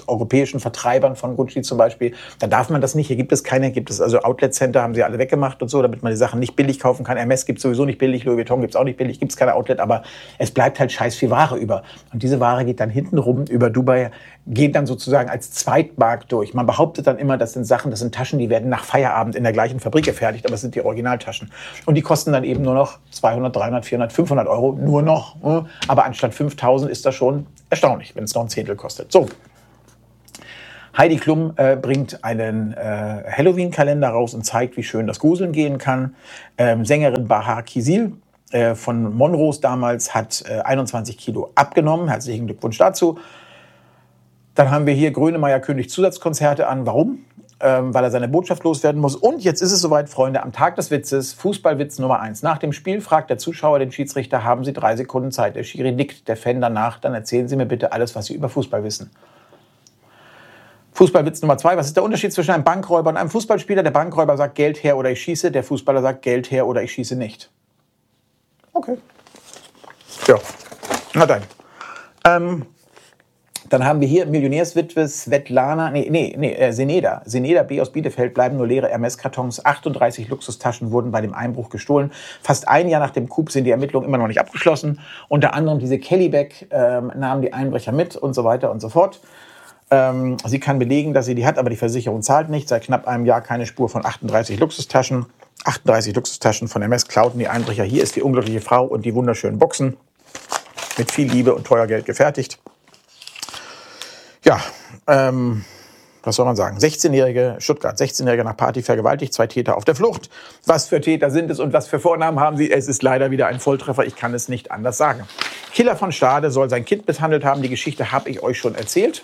europäischen Vertreibern von Gucci zum Beispiel. Da darf man das nicht. Hier gibt es keine, also Outlet Center haben sie alle weggemacht und so, damit man die Sachen nicht billig kaufen kann. Hermes gibt es sowieso nicht billig, Louis Vuitton gibt es auch nicht billig, gibt es keine Outlet, aber es bleibt halt scheiß viel Ware über. Und diese Ware geht dann hinten rum über Dubai, geht dann sozusagen als Zweitmarkt durch. Man behauptet dann immer, das sind Taschen, die werden nach Feierabend in der gleichen Fabrik gefertigt, aber es sind die Originaltaschen. Und die kosten dann eben nur noch 200, 300, 400, 500 Euro, nur noch. Aber anstatt 5.000 ist das schon erstaunlich, wenn es noch ein Zehntel kostet. So. Heidi Klum bringt einen Halloween-Kalender raus und zeigt, wie schön das Gruseln gehen kann. Sängerin Bahar Kisil von Monrose damals hat 21 Kilo abgenommen. Herzlichen Glückwunsch dazu. Dann haben wir hier Grönemeyer kündigt Zusatzkonzerte an. Warum? Weil er seine Botschaft loswerden muss. Und jetzt ist es soweit, Freunde, am Tag des Witzes, Fußballwitz Nummer 1. Nach dem Spiel fragt der Zuschauer den Schiedsrichter, haben Sie 3 Sekunden Zeit. Der Schiri nickt, der Fan danach, dann erzählen Sie mir bitte alles, was Sie über Fußball wissen. Fußballwitz Nummer 2, was ist der Unterschied zwischen einem Bankräuber und einem Fußballspieler? Der Bankräuber sagt Geld her oder ich schieße, der Fußballer sagt Geld her oder ich schieße nicht. Okay. Ja, na dann. Dann haben wir hier Millionärswitwe Svetlana, Seneda. Seneda B. aus Bielefeld bleiben nur leere Hermes-Kartons. 38 Luxustaschen wurden bei dem Einbruch gestohlen. Fast ein Jahr nach dem Coup sind die Ermittlungen immer noch nicht abgeschlossen. Unter anderem diese Kellybag nahmen die Einbrecher mit und so weiter und so fort. Sie kann belegen, dass sie die hat, aber die Versicherung zahlt nicht. Seit knapp einem Jahr keine Spur von 38 Luxustaschen. 38 Luxustaschen von Hermes klauten die Einbrecher. Hier ist die unglückliche Frau und die wunderschönen Boxen. Mit viel Liebe und teuer Geld gefertigt. Ja, was soll man sagen? 16-Jährige, Stuttgart, 16-Jährige nach Party vergewaltigt, 2 Täter auf der Flucht. Was für Täter sind es und was für Vornamen haben sie? Es ist leider wieder ein Volltreffer, ich kann es nicht anders sagen. Killer von Stade soll sein Kind misshandelt haben, die Geschichte habe ich euch schon erzählt.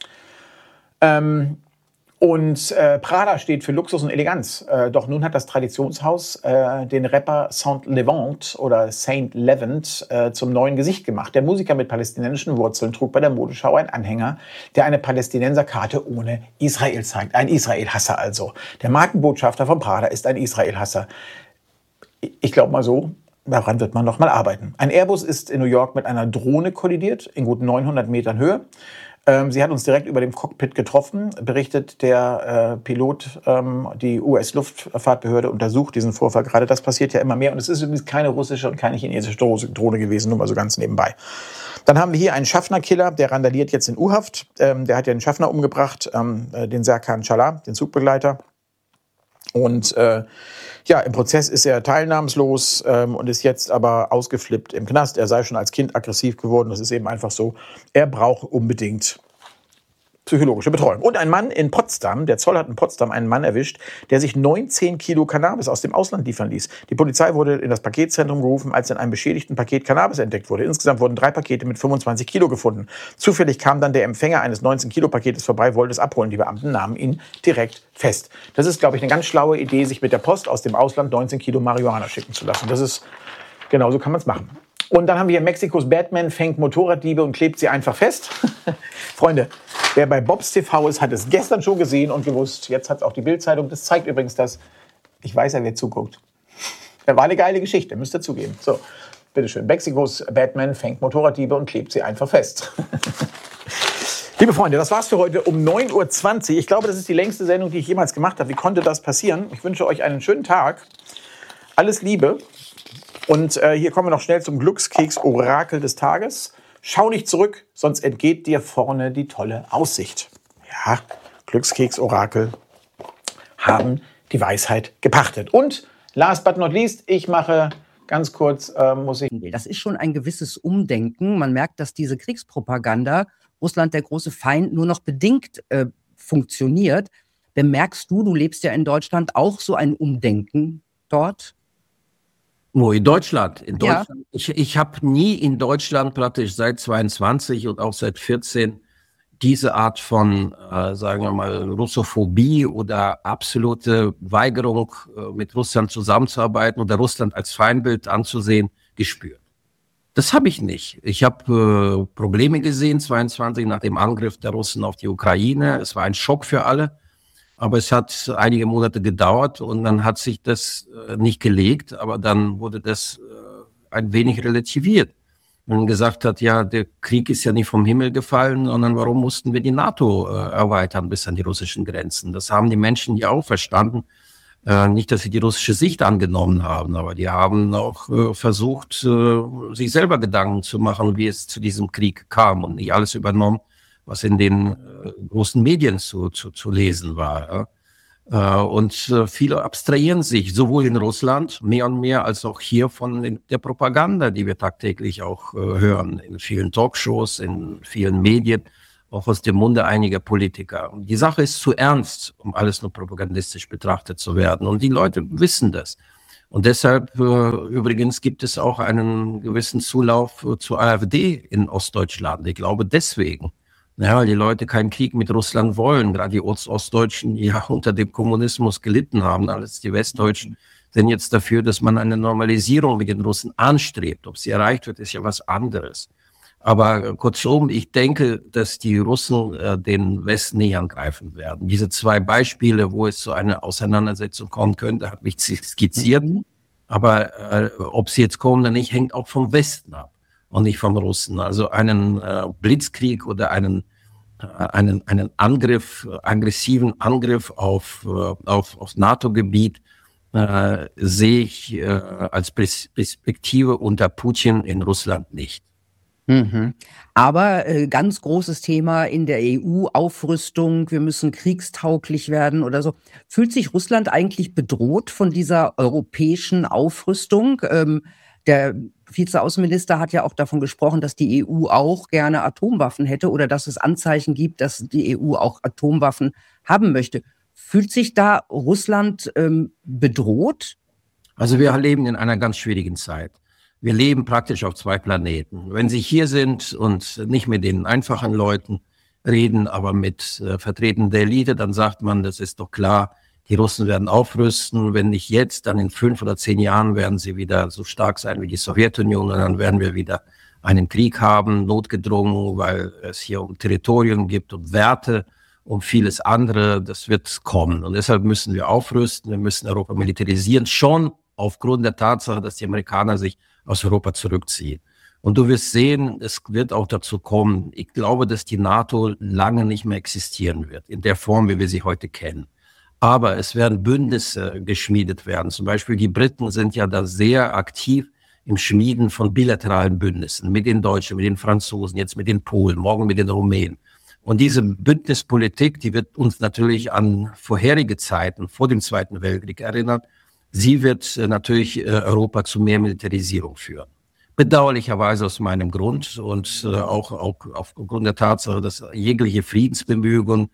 Prada steht für Luxus und Eleganz. Doch nun hat das Traditionshaus den Rapper Saint Levant oder Saint Levant zum neuen Gesicht gemacht. Der Musiker mit palästinensischen Wurzeln trug bei der Modeschau einen Anhänger, der eine Palästinenserkarte ohne Israel zeigt. Ein Israel-Hasser also. Der Markenbotschafter von Prada ist ein Israel-Hasser. Ich glaube mal so, daran wird man noch mal arbeiten. Ein Airbus ist in New York mit einer Drohne kollidiert, in gut 900 Metern Höhe. Sie hat uns direkt über dem Cockpit getroffen, berichtet der Pilot. Die US-Luftfahrtbehörde untersucht diesen Vorfall gerade. Das passiert ja immer mehr. Und es ist übrigens keine russische und keine chinesische Drohne gewesen, nur mal so ganz nebenbei. Dann haben wir hier einen Schaffner-Killer, der randaliert jetzt in U-Haft. Der hat ja einen Schaffner umgebracht, den Serkan Çalar, den Zugbegleiter. Und im Prozess ist er teilnahmslos und ist jetzt aber ausgeflippt im Knast. Er sei schon als Kind aggressiv geworden. Das ist eben einfach so. Er braucht unbedingt psychologische Betreuung. Und ein Mann in Potsdam, der Zoll hat in Potsdam einen Mann erwischt, der sich 19 Kilo Cannabis aus dem Ausland liefern ließ. Die Polizei wurde in das Paketzentrum gerufen, als in einem beschädigten Paket Cannabis entdeckt wurde. Insgesamt wurden 3 Pakete mit 25 Kilo gefunden. Zufällig kam dann der Empfänger eines 19-Kilo-Paketes vorbei, wollte es abholen. Die Beamten nahmen ihn direkt fest. Das ist, glaube ich, eine ganz schlaue Idee, sich mit der Post aus dem Ausland 19 Kilo Marihuana schicken zu lassen. Das ist, genau so kann man es machen. Und dann haben wir hier Mexikos Batman fängt Motorraddiebe und klebt sie einfach fest. Freunde, wer bei Bobs TV ist, hat es gestern schon gesehen und gewusst. Jetzt hat es auch die Bild-Zeitung. Das zeigt übrigens, dass ich weiß ja, wer zuguckt. Das war eine geile Geschichte, müsst ihr zugeben. So, bitteschön. Mexikos Batman fängt Motorraddiebe und klebt sie einfach fest. Liebe Freunde, das war's für heute um 9:20 Uhr. Ich glaube, das ist die längste Sendung, die ich jemals gemacht habe. Wie konnte das passieren? Ich wünsche euch einen schönen Tag. Alles Liebe. Und hier kommen wir noch schnell zum Glückskeks-Orakel des Tages. Schau nicht zurück, sonst entgeht dir vorne die tolle Aussicht. Ja, Glückskeks-Orakel haben die Weisheit gepachtet. Und last but not least, ich mache ganz kurz, Das ist schon ein gewisses Umdenken. Man merkt, dass diese Kriegspropaganda, Russland der große Feind, nur noch bedingt funktioniert. Bemerkst du lebst ja in Deutschland, auch so ein Umdenken dort? Wo, in Deutschland? In Ja. Deutschland. Ich habe nie in Deutschland praktisch seit 22 und auch seit 14 diese Art von, sagen wir mal, Russophobie oder absolute Weigerung, mit Russland zusammenzuarbeiten oder Russland als Feindbild anzusehen, gespürt. Das habe ich nicht. Ich habe Probleme gesehen, 22 nach dem Angriff der Russen auf die Ukraine. Es war ein Schock für alle. Aber es hat einige Monate gedauert und dann hat sich das nicht gelegt, aber dann wurde das ein wenig relativiert. und gesagt hat, ja, der Krieg ist ja nicht vom Himmel gefallen, sondern warum mussten wir die NATO erweitern bis an die russischen Grenzen? Das haben die Menschen ja auch verstanden. Nicht, dass sie die russische Sicht angenommen haben, aber die haben auch versucht, sich selber Gedanken zu machen, wie es zu diesem Krieg kam und nicht alles übernommen, was in den großen Medien zu lesen war. Ja? Und viele abstrahieren sich, sowohl in Russland mehr und mehr, als auch hier von der Propaganda, die wir tagtäglich auch hören, in vielen Talkshows, in vielen Medien, auch aus dem Munde einiger Politiker. Und die Sache ist zu ernst, um alles nur propagandistisch betrachtet zu werden. Und die Leute wissen das. Und deshalb übrigens gibt es auch einen gewissen Zulauf zur AfD in Ostdeutschland. Ich glaube deswegen. Ja, weil die Leute keinen Krieg mit Russland wollen. Gerade die Ostdeutschen, die ja unter dem Kommunismus gelitten haben, alles die Westdeutschen, sind jetzt dafür, dass man eine Normalisierung mit den Russen anstrebt. Ob sie erreicht wird, ist ja was anderes. Aber kurzum, ich denke, dass die Russen den Westen nicht angreifen werden. Diese zwei Beispiele, wo es zu einer Auseinandersetzung kommen könnte, habe ich skizziert. Aber ob sie jetzt kommen oder nicht, hängt auch vom Westen ab und nicht vom Russen. Also einen Blitzkrieg oder einen Angriff, aggressiven Angriff auf NATO-Gebiet sehe ich als Perspektive unter Putin in Russland nicht. Mhm. Aber ganz großes Thema in der EU, Aufrüstung, wir müssen kriegstauglich werden oder so. Fühlt sich Russland eigentlich bedroht von dieser europäischen Aufrüstung? Der Vizeaußenminister hat ja auch davon gesprochen, dass die EU auch gerne Atomwaffen hätte oder dass es Anzeichen gibt, dass die EU auch Atomwaffen haben möchte. Fühlt sich da Russland bedroht? Also wir leben in einer ganz schwierigen Zeit. Wir leben praktisch auf zwei Planeten. Wenn Sie hier sind und nicht mit den einfachen Leuten reden, aber mit Vertretern der Elite, dann sagt man, das ist doch klar, die Russen werden aufrüsten. Wenn nicht jetzt, dann in 5 oder 10 Jahren werden sie wieder so stark sein wie die Sowjetunion und dann werden wir wieder einen Krieg haben, notgedrungen, weil es hier um Territorien gibt, um Werte, um vieles andere. Das wird kommen und deshalb müssen wir aufrüsten, wir müssen Europa militarisieren, schon aufgrund der Tatsache, dass die Amerikaner sich aus Europa zurückziehen. Und du wirst sehen, es wird auch dazu kommen. Ich glaube, dass die NATO lange nicht mehr existieren wird, in der Form, wie wir sie heute kennen. Aber es werden Bündnisse geschmiedet werden. Zum Beispiel die Briten sind ja da sehr aktiv im Schmieden von bilateralen Bündnissen mit den Deutschen, mit den Franzosen, jetzt mit den Polen, morgen mit den Rumänen. Und diese Bündnispolitik, die wird uns natürlich an vorherige Zeiten vor dem Zweiten Weltkrieg erinnern. Sie wird natürlich Europa zu mehr Militarisierung führen. Bedauerlicherweise aus meinem Grund und auch aufgrund der Tatsache, dass jegliche Friedensbemühungen,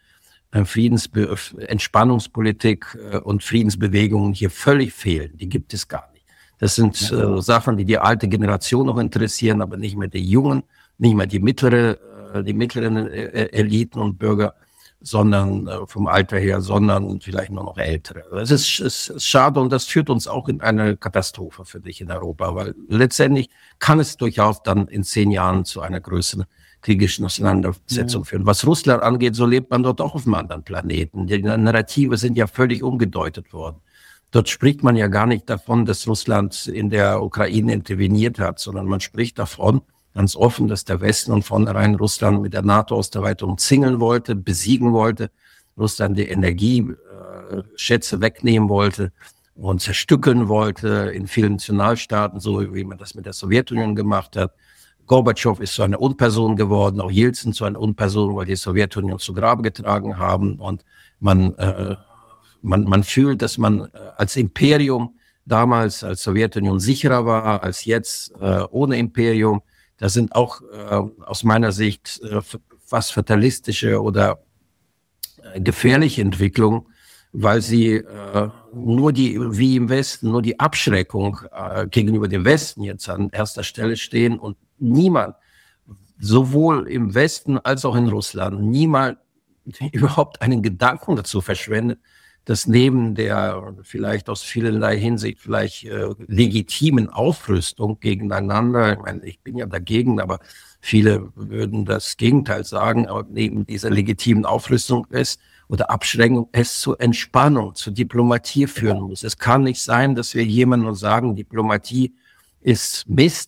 Entspannungspolitik und Friedensbewegungen hier völlig fehlen. Die gibt es gar nicht. Das sind Sachen, die die alte Generation noch interessieren, aber nicht mehr die Jungen, nicht mehr die mittleren Eliten und Bürger, sondern vom Alter her, sondern vielleicht nur noch Ältere. Das ist schade und das führt uns auch in eine Katastrophe, finde ich, in Europa, weil letztendlich kann es durchaus dann in 10 Jahren zu einer größeren kriegischen Auseinandersetzung führen. Was Russland angeht, so lebt man dort auch auf einem anderen Planeten. Die Narrative sind ja völlig umgedeutet worden. Dort spricht man ja gar nicht davon, dass Russland in der Ukraine interveniert hat, sondern man spricht davon, ganz offen, dass der Westen und vornherein Russland mit der NATO-Osterweiterung umzingeln wollte, besiegen wollte, Russland die Energieschätze wegnehmen wollte und zerstückeln wollte in vielen Nationalstaaten, so wie man das mit der Sowjetunion gemacht hat. Gorbatschow ist zu einer Unperson geworden, auch Jelzin zu einer Unperson, weil die Sowjetunion zu Grabe getragen haben. Und man fühlt, dass man als Imperium damals als Sowjetunion sicherer war als jetzt ohne Imperium. Das sind auch aus meiner Sicht fast fatalistische oder gefährliche Entwicklungen, weil sie wie im Westen, nur die Abschreckung gegenüber dem Westen jetzt an erster Stelle stehen und niemand, sowohl im Westen als auch in Russland, niemand überhaupt einen Gedanken dazu verschwendet, dass neben der vielleicht aus vielerlei Hinsicht vielleicht legitimen Aufrüstung gegeneinander, ich meine, ich bin ja dagegen, aber viele würden das Gegenteil sagen, aber neben dieser legitimen Aufrüstung oder Abschränkung es zur Entspannung, zur Diplomatie führen muss. Es kann nicht sein, dass wir jemandem sagen, Diplomatie ist Mist,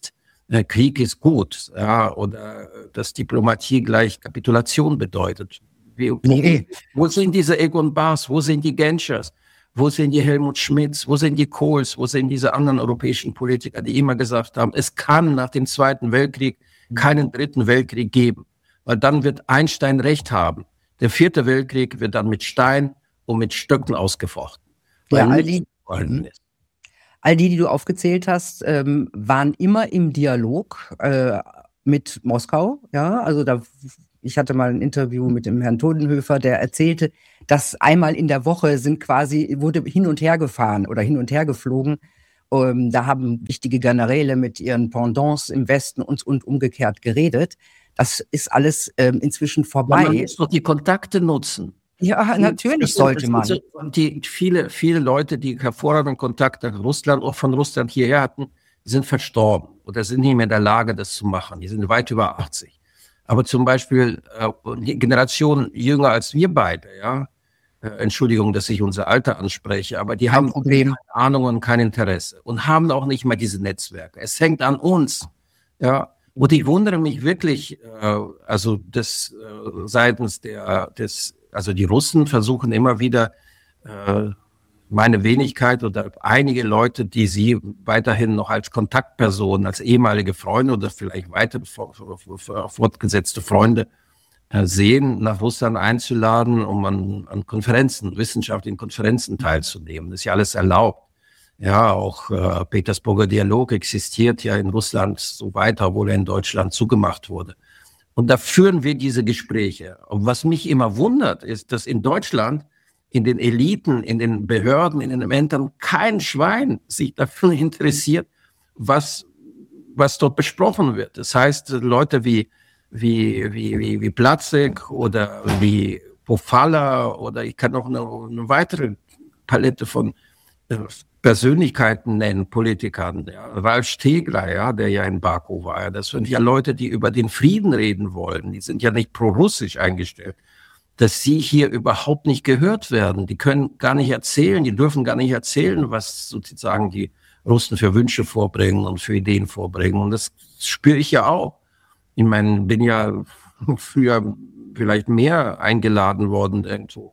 Krieg ist gut, ja, oder dass Diplomatie gleich Kapitulation bedeutet. Wo sind diese Egon Bahrs, wo sind die Genschers, wo sind die Helmut Schmidts, wo sind die Kohls, wo sind diese anderen europäischen Politiker, die immer gesagt haben, es kann nach dem Zweiten Weltkrieg keinen dritten Weltkrieg geben, weil dann wird Einstein recht haben. Der vierte Weltkrieg wird dann mit Stein und mit Stöcken ausgefochten. Ja, all die du aufgezählt hast, waren immer im Dialog mit Moskau. Ja, also ich hatte mal ein Interview mit dem Herrn Todenhöfer, der erzählte, dass einmal in der Woche wurde hin und her gefahren oder hin und her geflogen. Da haben wichtige Generäle mit ihren Pendants im Westen und umgekehrt geredet. Das ist alles inzwischen vorbei. Man muss doch die Kontakte nutzen. Ja, natürlich sollte man. Viele Leute, die hervorragenden Kontakt nach Russland, auch von Russland hierher hatten, sind verstorben oder sind nicht mehr in der Lage, das zu machen. Die sind weit über 80. Aber zum Beispiel die Generation jünger als wir beide, ja, Entschuldigung, dass ich unser Alter anspreche, aber die haben keine Ahnung und kein Interesse und haben auch nicht mal diese Netzwerke. Es hängt an uns, ja. Und ich wundere mich wirklich, seitens also die Russen versuchen immer wieder meine Wenigkeit oder einige Leute, die sie weiterhin noch als Kontaktpersonen, als ehemalige Freunde oder vielleicht weitere fortgesetzte Freunde sehen, nach Russland einzuladen, um an Konferenzen, wissenschaftlichen Konferenzen teilzunehmen. Das ist ja alles erlaubt. Ja, auch Petersburger Dialog existiert ja in Russland so weiter, obwohl er in Deutschland zugemacht wurde. Und da führen wir diese Gespräche. Und was mich immer wundert, ist, dass in Deutschland, in den Eliten, in den Behörden, in den Ämtern kein Schwein sich dafür interessiert, was dort besprochen wird. Das heißt, Leute wie Platzek oder wie Pofalla oder ich kann noch eine weitere Palette von Persönlichkeiten nennen, Politikern, ja. Ralf Stegler, ja, der ja in Baku war. Ja. Das sind ja Leute, die über den Frieden reden wollen. Die sind ja nicht pro-russisch eingestellt. Dass sie hier überhaupt nicht gehört werden. Die können gar nicht erzählen, die dürfen gar nicht erzählen, was sozusagen die Russen für Wünsche vorbringen und für Ideen vorbringen. Und das spüre ich ja auch. Ich meine, bin ja früher vielleicht mehr eingeladen worden, irgendwo,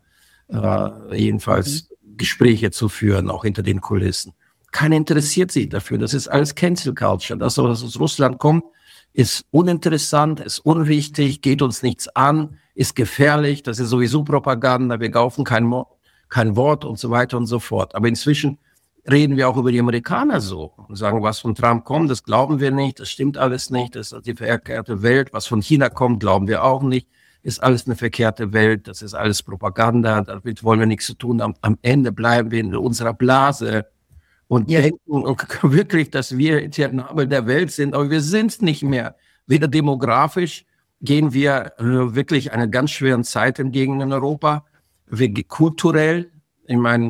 jedenfalls Gespräche zu führen, auch hinter den Kulissen. Keiner interessiert sich dafür. Das ist alles Cancel Culture. Das, was aus Russland kommt, ist uninteressant, ist unwichtig, geht uns nichts an, ist gefährlich. Das ist sowieso Propaganda. Wir kaufen kein Wort und so weiter und so fort. Aber inzwischen reden wir auch über die Amerikaner so und sagen, was von Trump kommt, das glauben wir nicht, das stimmt alles nicht, das ist die verkehrte Welt. Was von China kommt, glauben wir auch nicht. Ist alles eine verkehrte Welt, das ist alles Propaganda, damit wollen wir nichts zu tun. Am Ende bleiben wir in unserer Blase und denken wirklich, dass wir der Nabel der Welt sind, aber wir sind es nicht mehr. Weder demografisch gehen wir wirklich einer ganz schweren Zeit entgegen in Europa, kulturell, ich meine,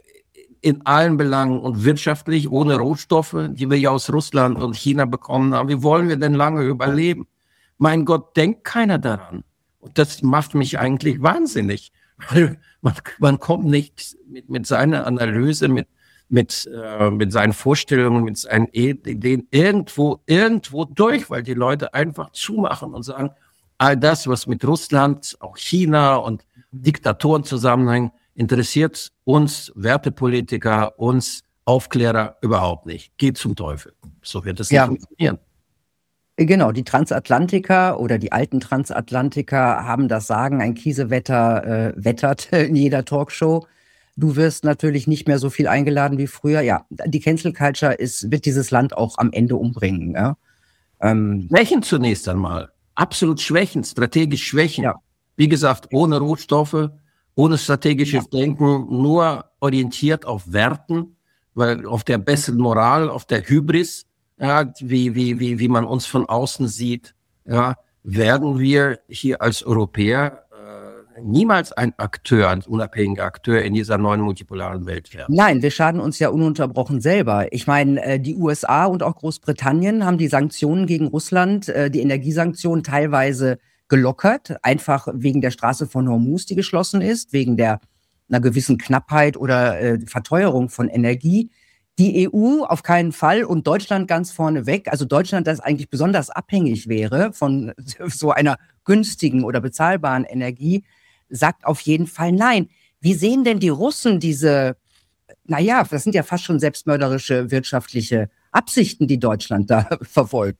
in allen Belangen und wirtschaftlich, ohne Rohstoffe, die wir ja aus Russland und China bekommen haben. Wie wollen wir denn lange überleben? Mein Gott, denkt keiner daran. Und das macht mich eigentlich wahnsinnig. Weil man kommt nicht mit seiner Analyse, mit seinen Vorstellungen, mit seinen Ideen irgendwo durch, weil die Leute einfach zumachen und sagen, all das, was mit Russland, auch China und Diktatoren zusammenhängt, interessiert uns Wertepolitiker, uns Aufklärer überhaupt nicht. Geht zum Teufel. So wird es nicht funktionieren. Genau, die Transatlantiker oder die alten Transatlantiker haben das Sagen, ein Kiesewetter wettert in jeder Talkshow. Du wirst natürlich nicht mehr so viel eingeladen wie früher. Ja, die Cancel Culture wird dieses Land auch am Ende umbringen. Ja? Schwächen zunächst einmal. Absolut schwächen, strategisch schwächen. Ja. Wie gesagt, ohne Rohstoffe, ohne strategisches Denken, nur orientiert auf Werten, weil auf der besseren Moral, auf der Hybris, ja, wie man uns von außen sieht, ja, werden wir hier als Europäer niemals ein unabhängiger Akteur in dieser neuen multipolaren Welt werden. Nein, wir schaden uns ja ununterbrochen selber. Ich meine, die USA und auch Großbritannien haben die Sanktionen gegen Russland, die Energiesanktionen teilweise gelockert, einfach wegen der Straße von Hormuz, die geschlossen ist, wegen einer gewissen Knappheit oder Verteuerung von Energie. Die EU auf keinen Fall und Deutschland ganz vorne weg. Also Deutschland, das eigentlich besonders abhängig wäre von so einer günstigen oder bezahlbaren Energie, sagt auf jeden Fall nein. Wie sehen denn die Russen diese, das sind ja fast schon selbstmörderische wirtschaftliche Absichten, die Deutschland da verfolgt?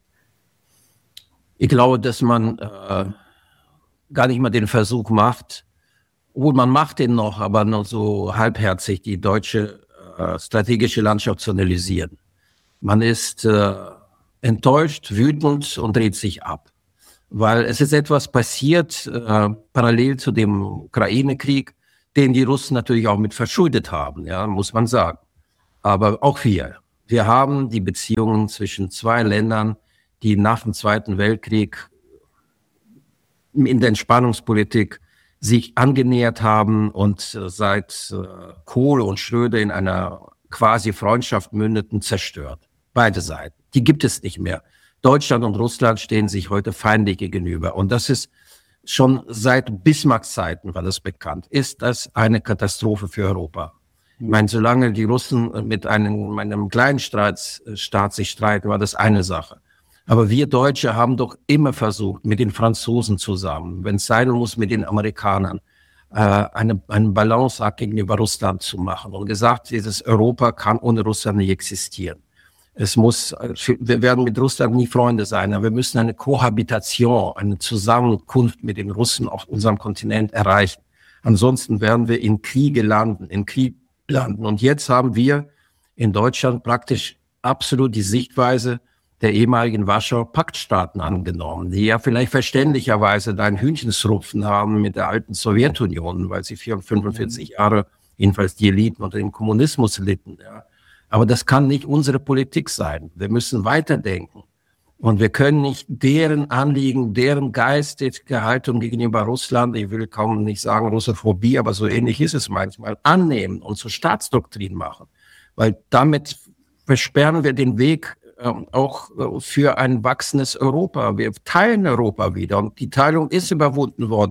Ich glaube, dass man gar nicht mal den Versuch macht, obwohl man macht den noch, aber nur so halbherzig, die deutsche strategische Landschaft zu analysieren. Man ist enttäuscht, wütend und dreht sich ab. Weil es ist etwas passiert, parallel zu dem Ukraine-Krieg, den die Russen natürlich auch mit verschuldet haben, ja, muss man sagen. Aber auch wir haben die Beziehungen zwischen zwei Ländern, die nach dem Zweiten Weltkrieg in der Entspannungspolitik sich angenähert haben und seit Kohl und Schröder in einer quasi Freundschaft mündeten, zerstört. Beide Seiten. Die gibt es nicht mehr. Deutschland und Russland stehen sich heute feindlich gegenüber. Und das ist schon seit Bismarcks Zeiten, war das bekannt, ist das eine Katastrophe für Europa. Ich meine, solange die Russen mit einem kleinen Staat sich streiten, war das eine Sache. Aber wir Deutsche haben doch immer versucht, mit den Franzosen zusammen, wenn es sein muss, mit den Amerikanern, einen Balanceakt gegenüber Russland zu machen und gesagt, dieses Europa kann ohne Russland nicht existieren. Wir werden mit Russland nie Freunde sein, aber wir müssen eine Kohabitation, eine Zusammenkunft mit den Russen auf unserem Kontinent erreichen. Ansonsten werden wir in Krieg landen. Und jetzt haben wir in Deutschland praktisch absolut die Sichtweise der ehemaligen Warschauer Paktstaaten angenommen, die ja vielleicht verständlicherweise da ein Hühnchensrupfen haben mit der alten Sowjetunion, weil sie 45 Jahre, jedenfalls die Eliten unter dem Kommunismus litten. Ja. Aber das kann nicht unsere Politik sein. Wir müssen weiterdenken. Und wir können nicht deren Anliegen, deren geistige Haltung gegenüber Russland, ich will kaum nicht sagen Russophobie, aber so ähnlich ist es manchmal, annehmen und zur Staatsdoktrin machen. Weil damit versperren wir den Weg auch für ein wachsendes Europa. Wir teilen Europa wieder und die Teilung ist überwunden worden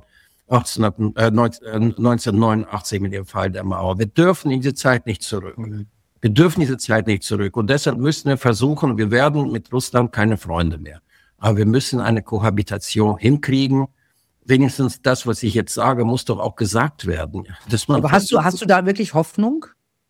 1989 mit dem Fall der Mauer. Wir dürfen in diese Zeit nicht zurück. Wir dürfen diese Zeit nicht zurück und deshalb müssen wir versuchen, wir werden mit Russland keine Freunde mehr. Aber wir müssen eine Kohabitation hinkriegen. Wenigstens das, was ich jetzt sage, muss doch auch gesagt werden. Aber hast du da wirklich Hoffnung?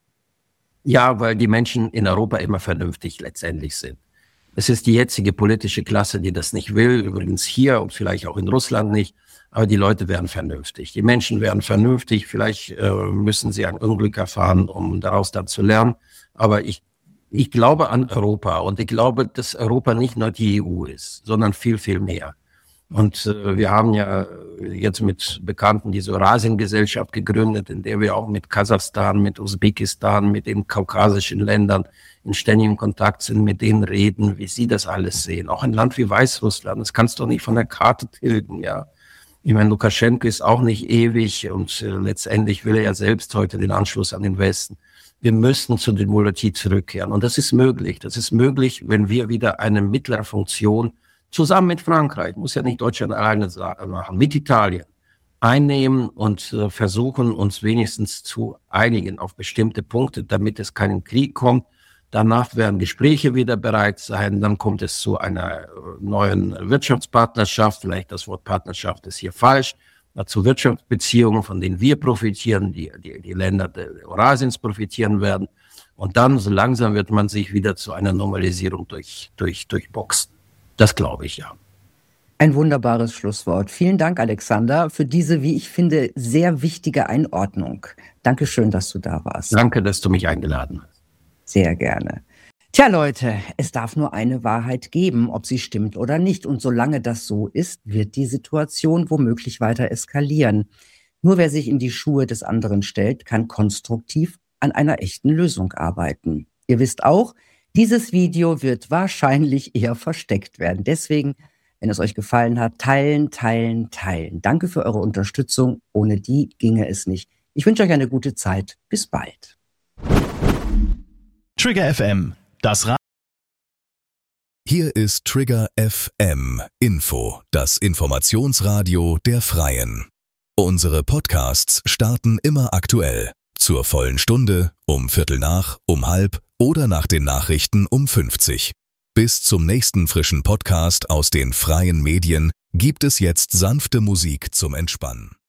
Ja, weil die Menschen in Europa immer vernünftig letztendlich sind. Es ist die jetzige politische Klasse, die das nicht will, übrigens hier und vielleicht auch in Russland nicht, aber die Leute werden vernünftig. Die Menschen werden vernünftig, vielleicht müssen sie ein Unglück erfahren, um daraus dann zu lernen, aber ich glaube an Europa und ich glaube, dass Europa nicht nur die EU ist, sondern viel, viel mehr. Und wir haben ja jetzt mit Bekannten diese Eurasien-Gesellschaft gegründet, in der wir auch mit Kasachstan, mit Usbekistan, mit den kaukasischen Ländern in ständigem Kontakt sind, mit denen reden, wie sie das alles sehen. Auch ein Land wie Weißrussland, das kannst du nicht von der Karte tilgen, ja. Ich meine, Lukaschenko ist auch nicht ewig und letztendlich will er ja selbst heute den Anschluss an den Westen. Wir müssen zur Demokratie zurückkehren und das ist möglich. Das ist möglich, wenn wir wieder eine mittlere Funktion zusammen mit Frankreich, muss ja nicht Deutschland alleine machen, mit Italien einnehmen und versuchen, uns wenigstens zu einigen auf bestimmte Punkte, damit es keinen Krieg kommt. Danach werden Gespräche wieder bereit sein, dann kommt es zu einer neuen Wirtschaftspartnerschaft, vielleicht das Wort Partnerschaft ist hier falsch, zu Wirtschaftsbeziehungen, von denen wir profitieren, die Länder Eurasiens profitieren werden. Und dann so langsam wird man sich wieder zu einer Normalisierung durchboxen. Das glaube ich, ja. Ein wunderbares Schlusswort. Vielen Dank, Alexander, für diese, wie ich finde, sehr wichtige Einordnung. Dankeschön, dass du da warst. Danke, dass du mich eingeladen hast. Sehr gerne. Tja, Leute, es darf nur eine Wahrheit geben, ob sie stimmt oder nicht. Und solange das so ist, wird die Situation womöglich weiter eskalieren. Nur wer sich in die Schuhe des anderen stellt, kann konstruktiv an einer echten Lösung arbeiten. Ihr wisst auch, dieses Video wird wahrscheinlich eher versteckt werden. Deswegen, wenn es euch gefallen hat, teilen, teilen, teilen. Danke für eure Unterstützung. Ohne die ginge es nicht. Ich wünsche euch eine gute Zeit. Bis bald. Trigger FM, das Hier ist Trigger FM Info, das Informationsradio der Freien. Unsere Podcasts starten immer aktuell. Zur vollen Stunde, um 7:45, um 12:30 oder nach den Nachrichten um 50. Bis zum nächsten frischen Podcast aus den freien Medien gibt es jetzt sanfte Musik zum Entspannen.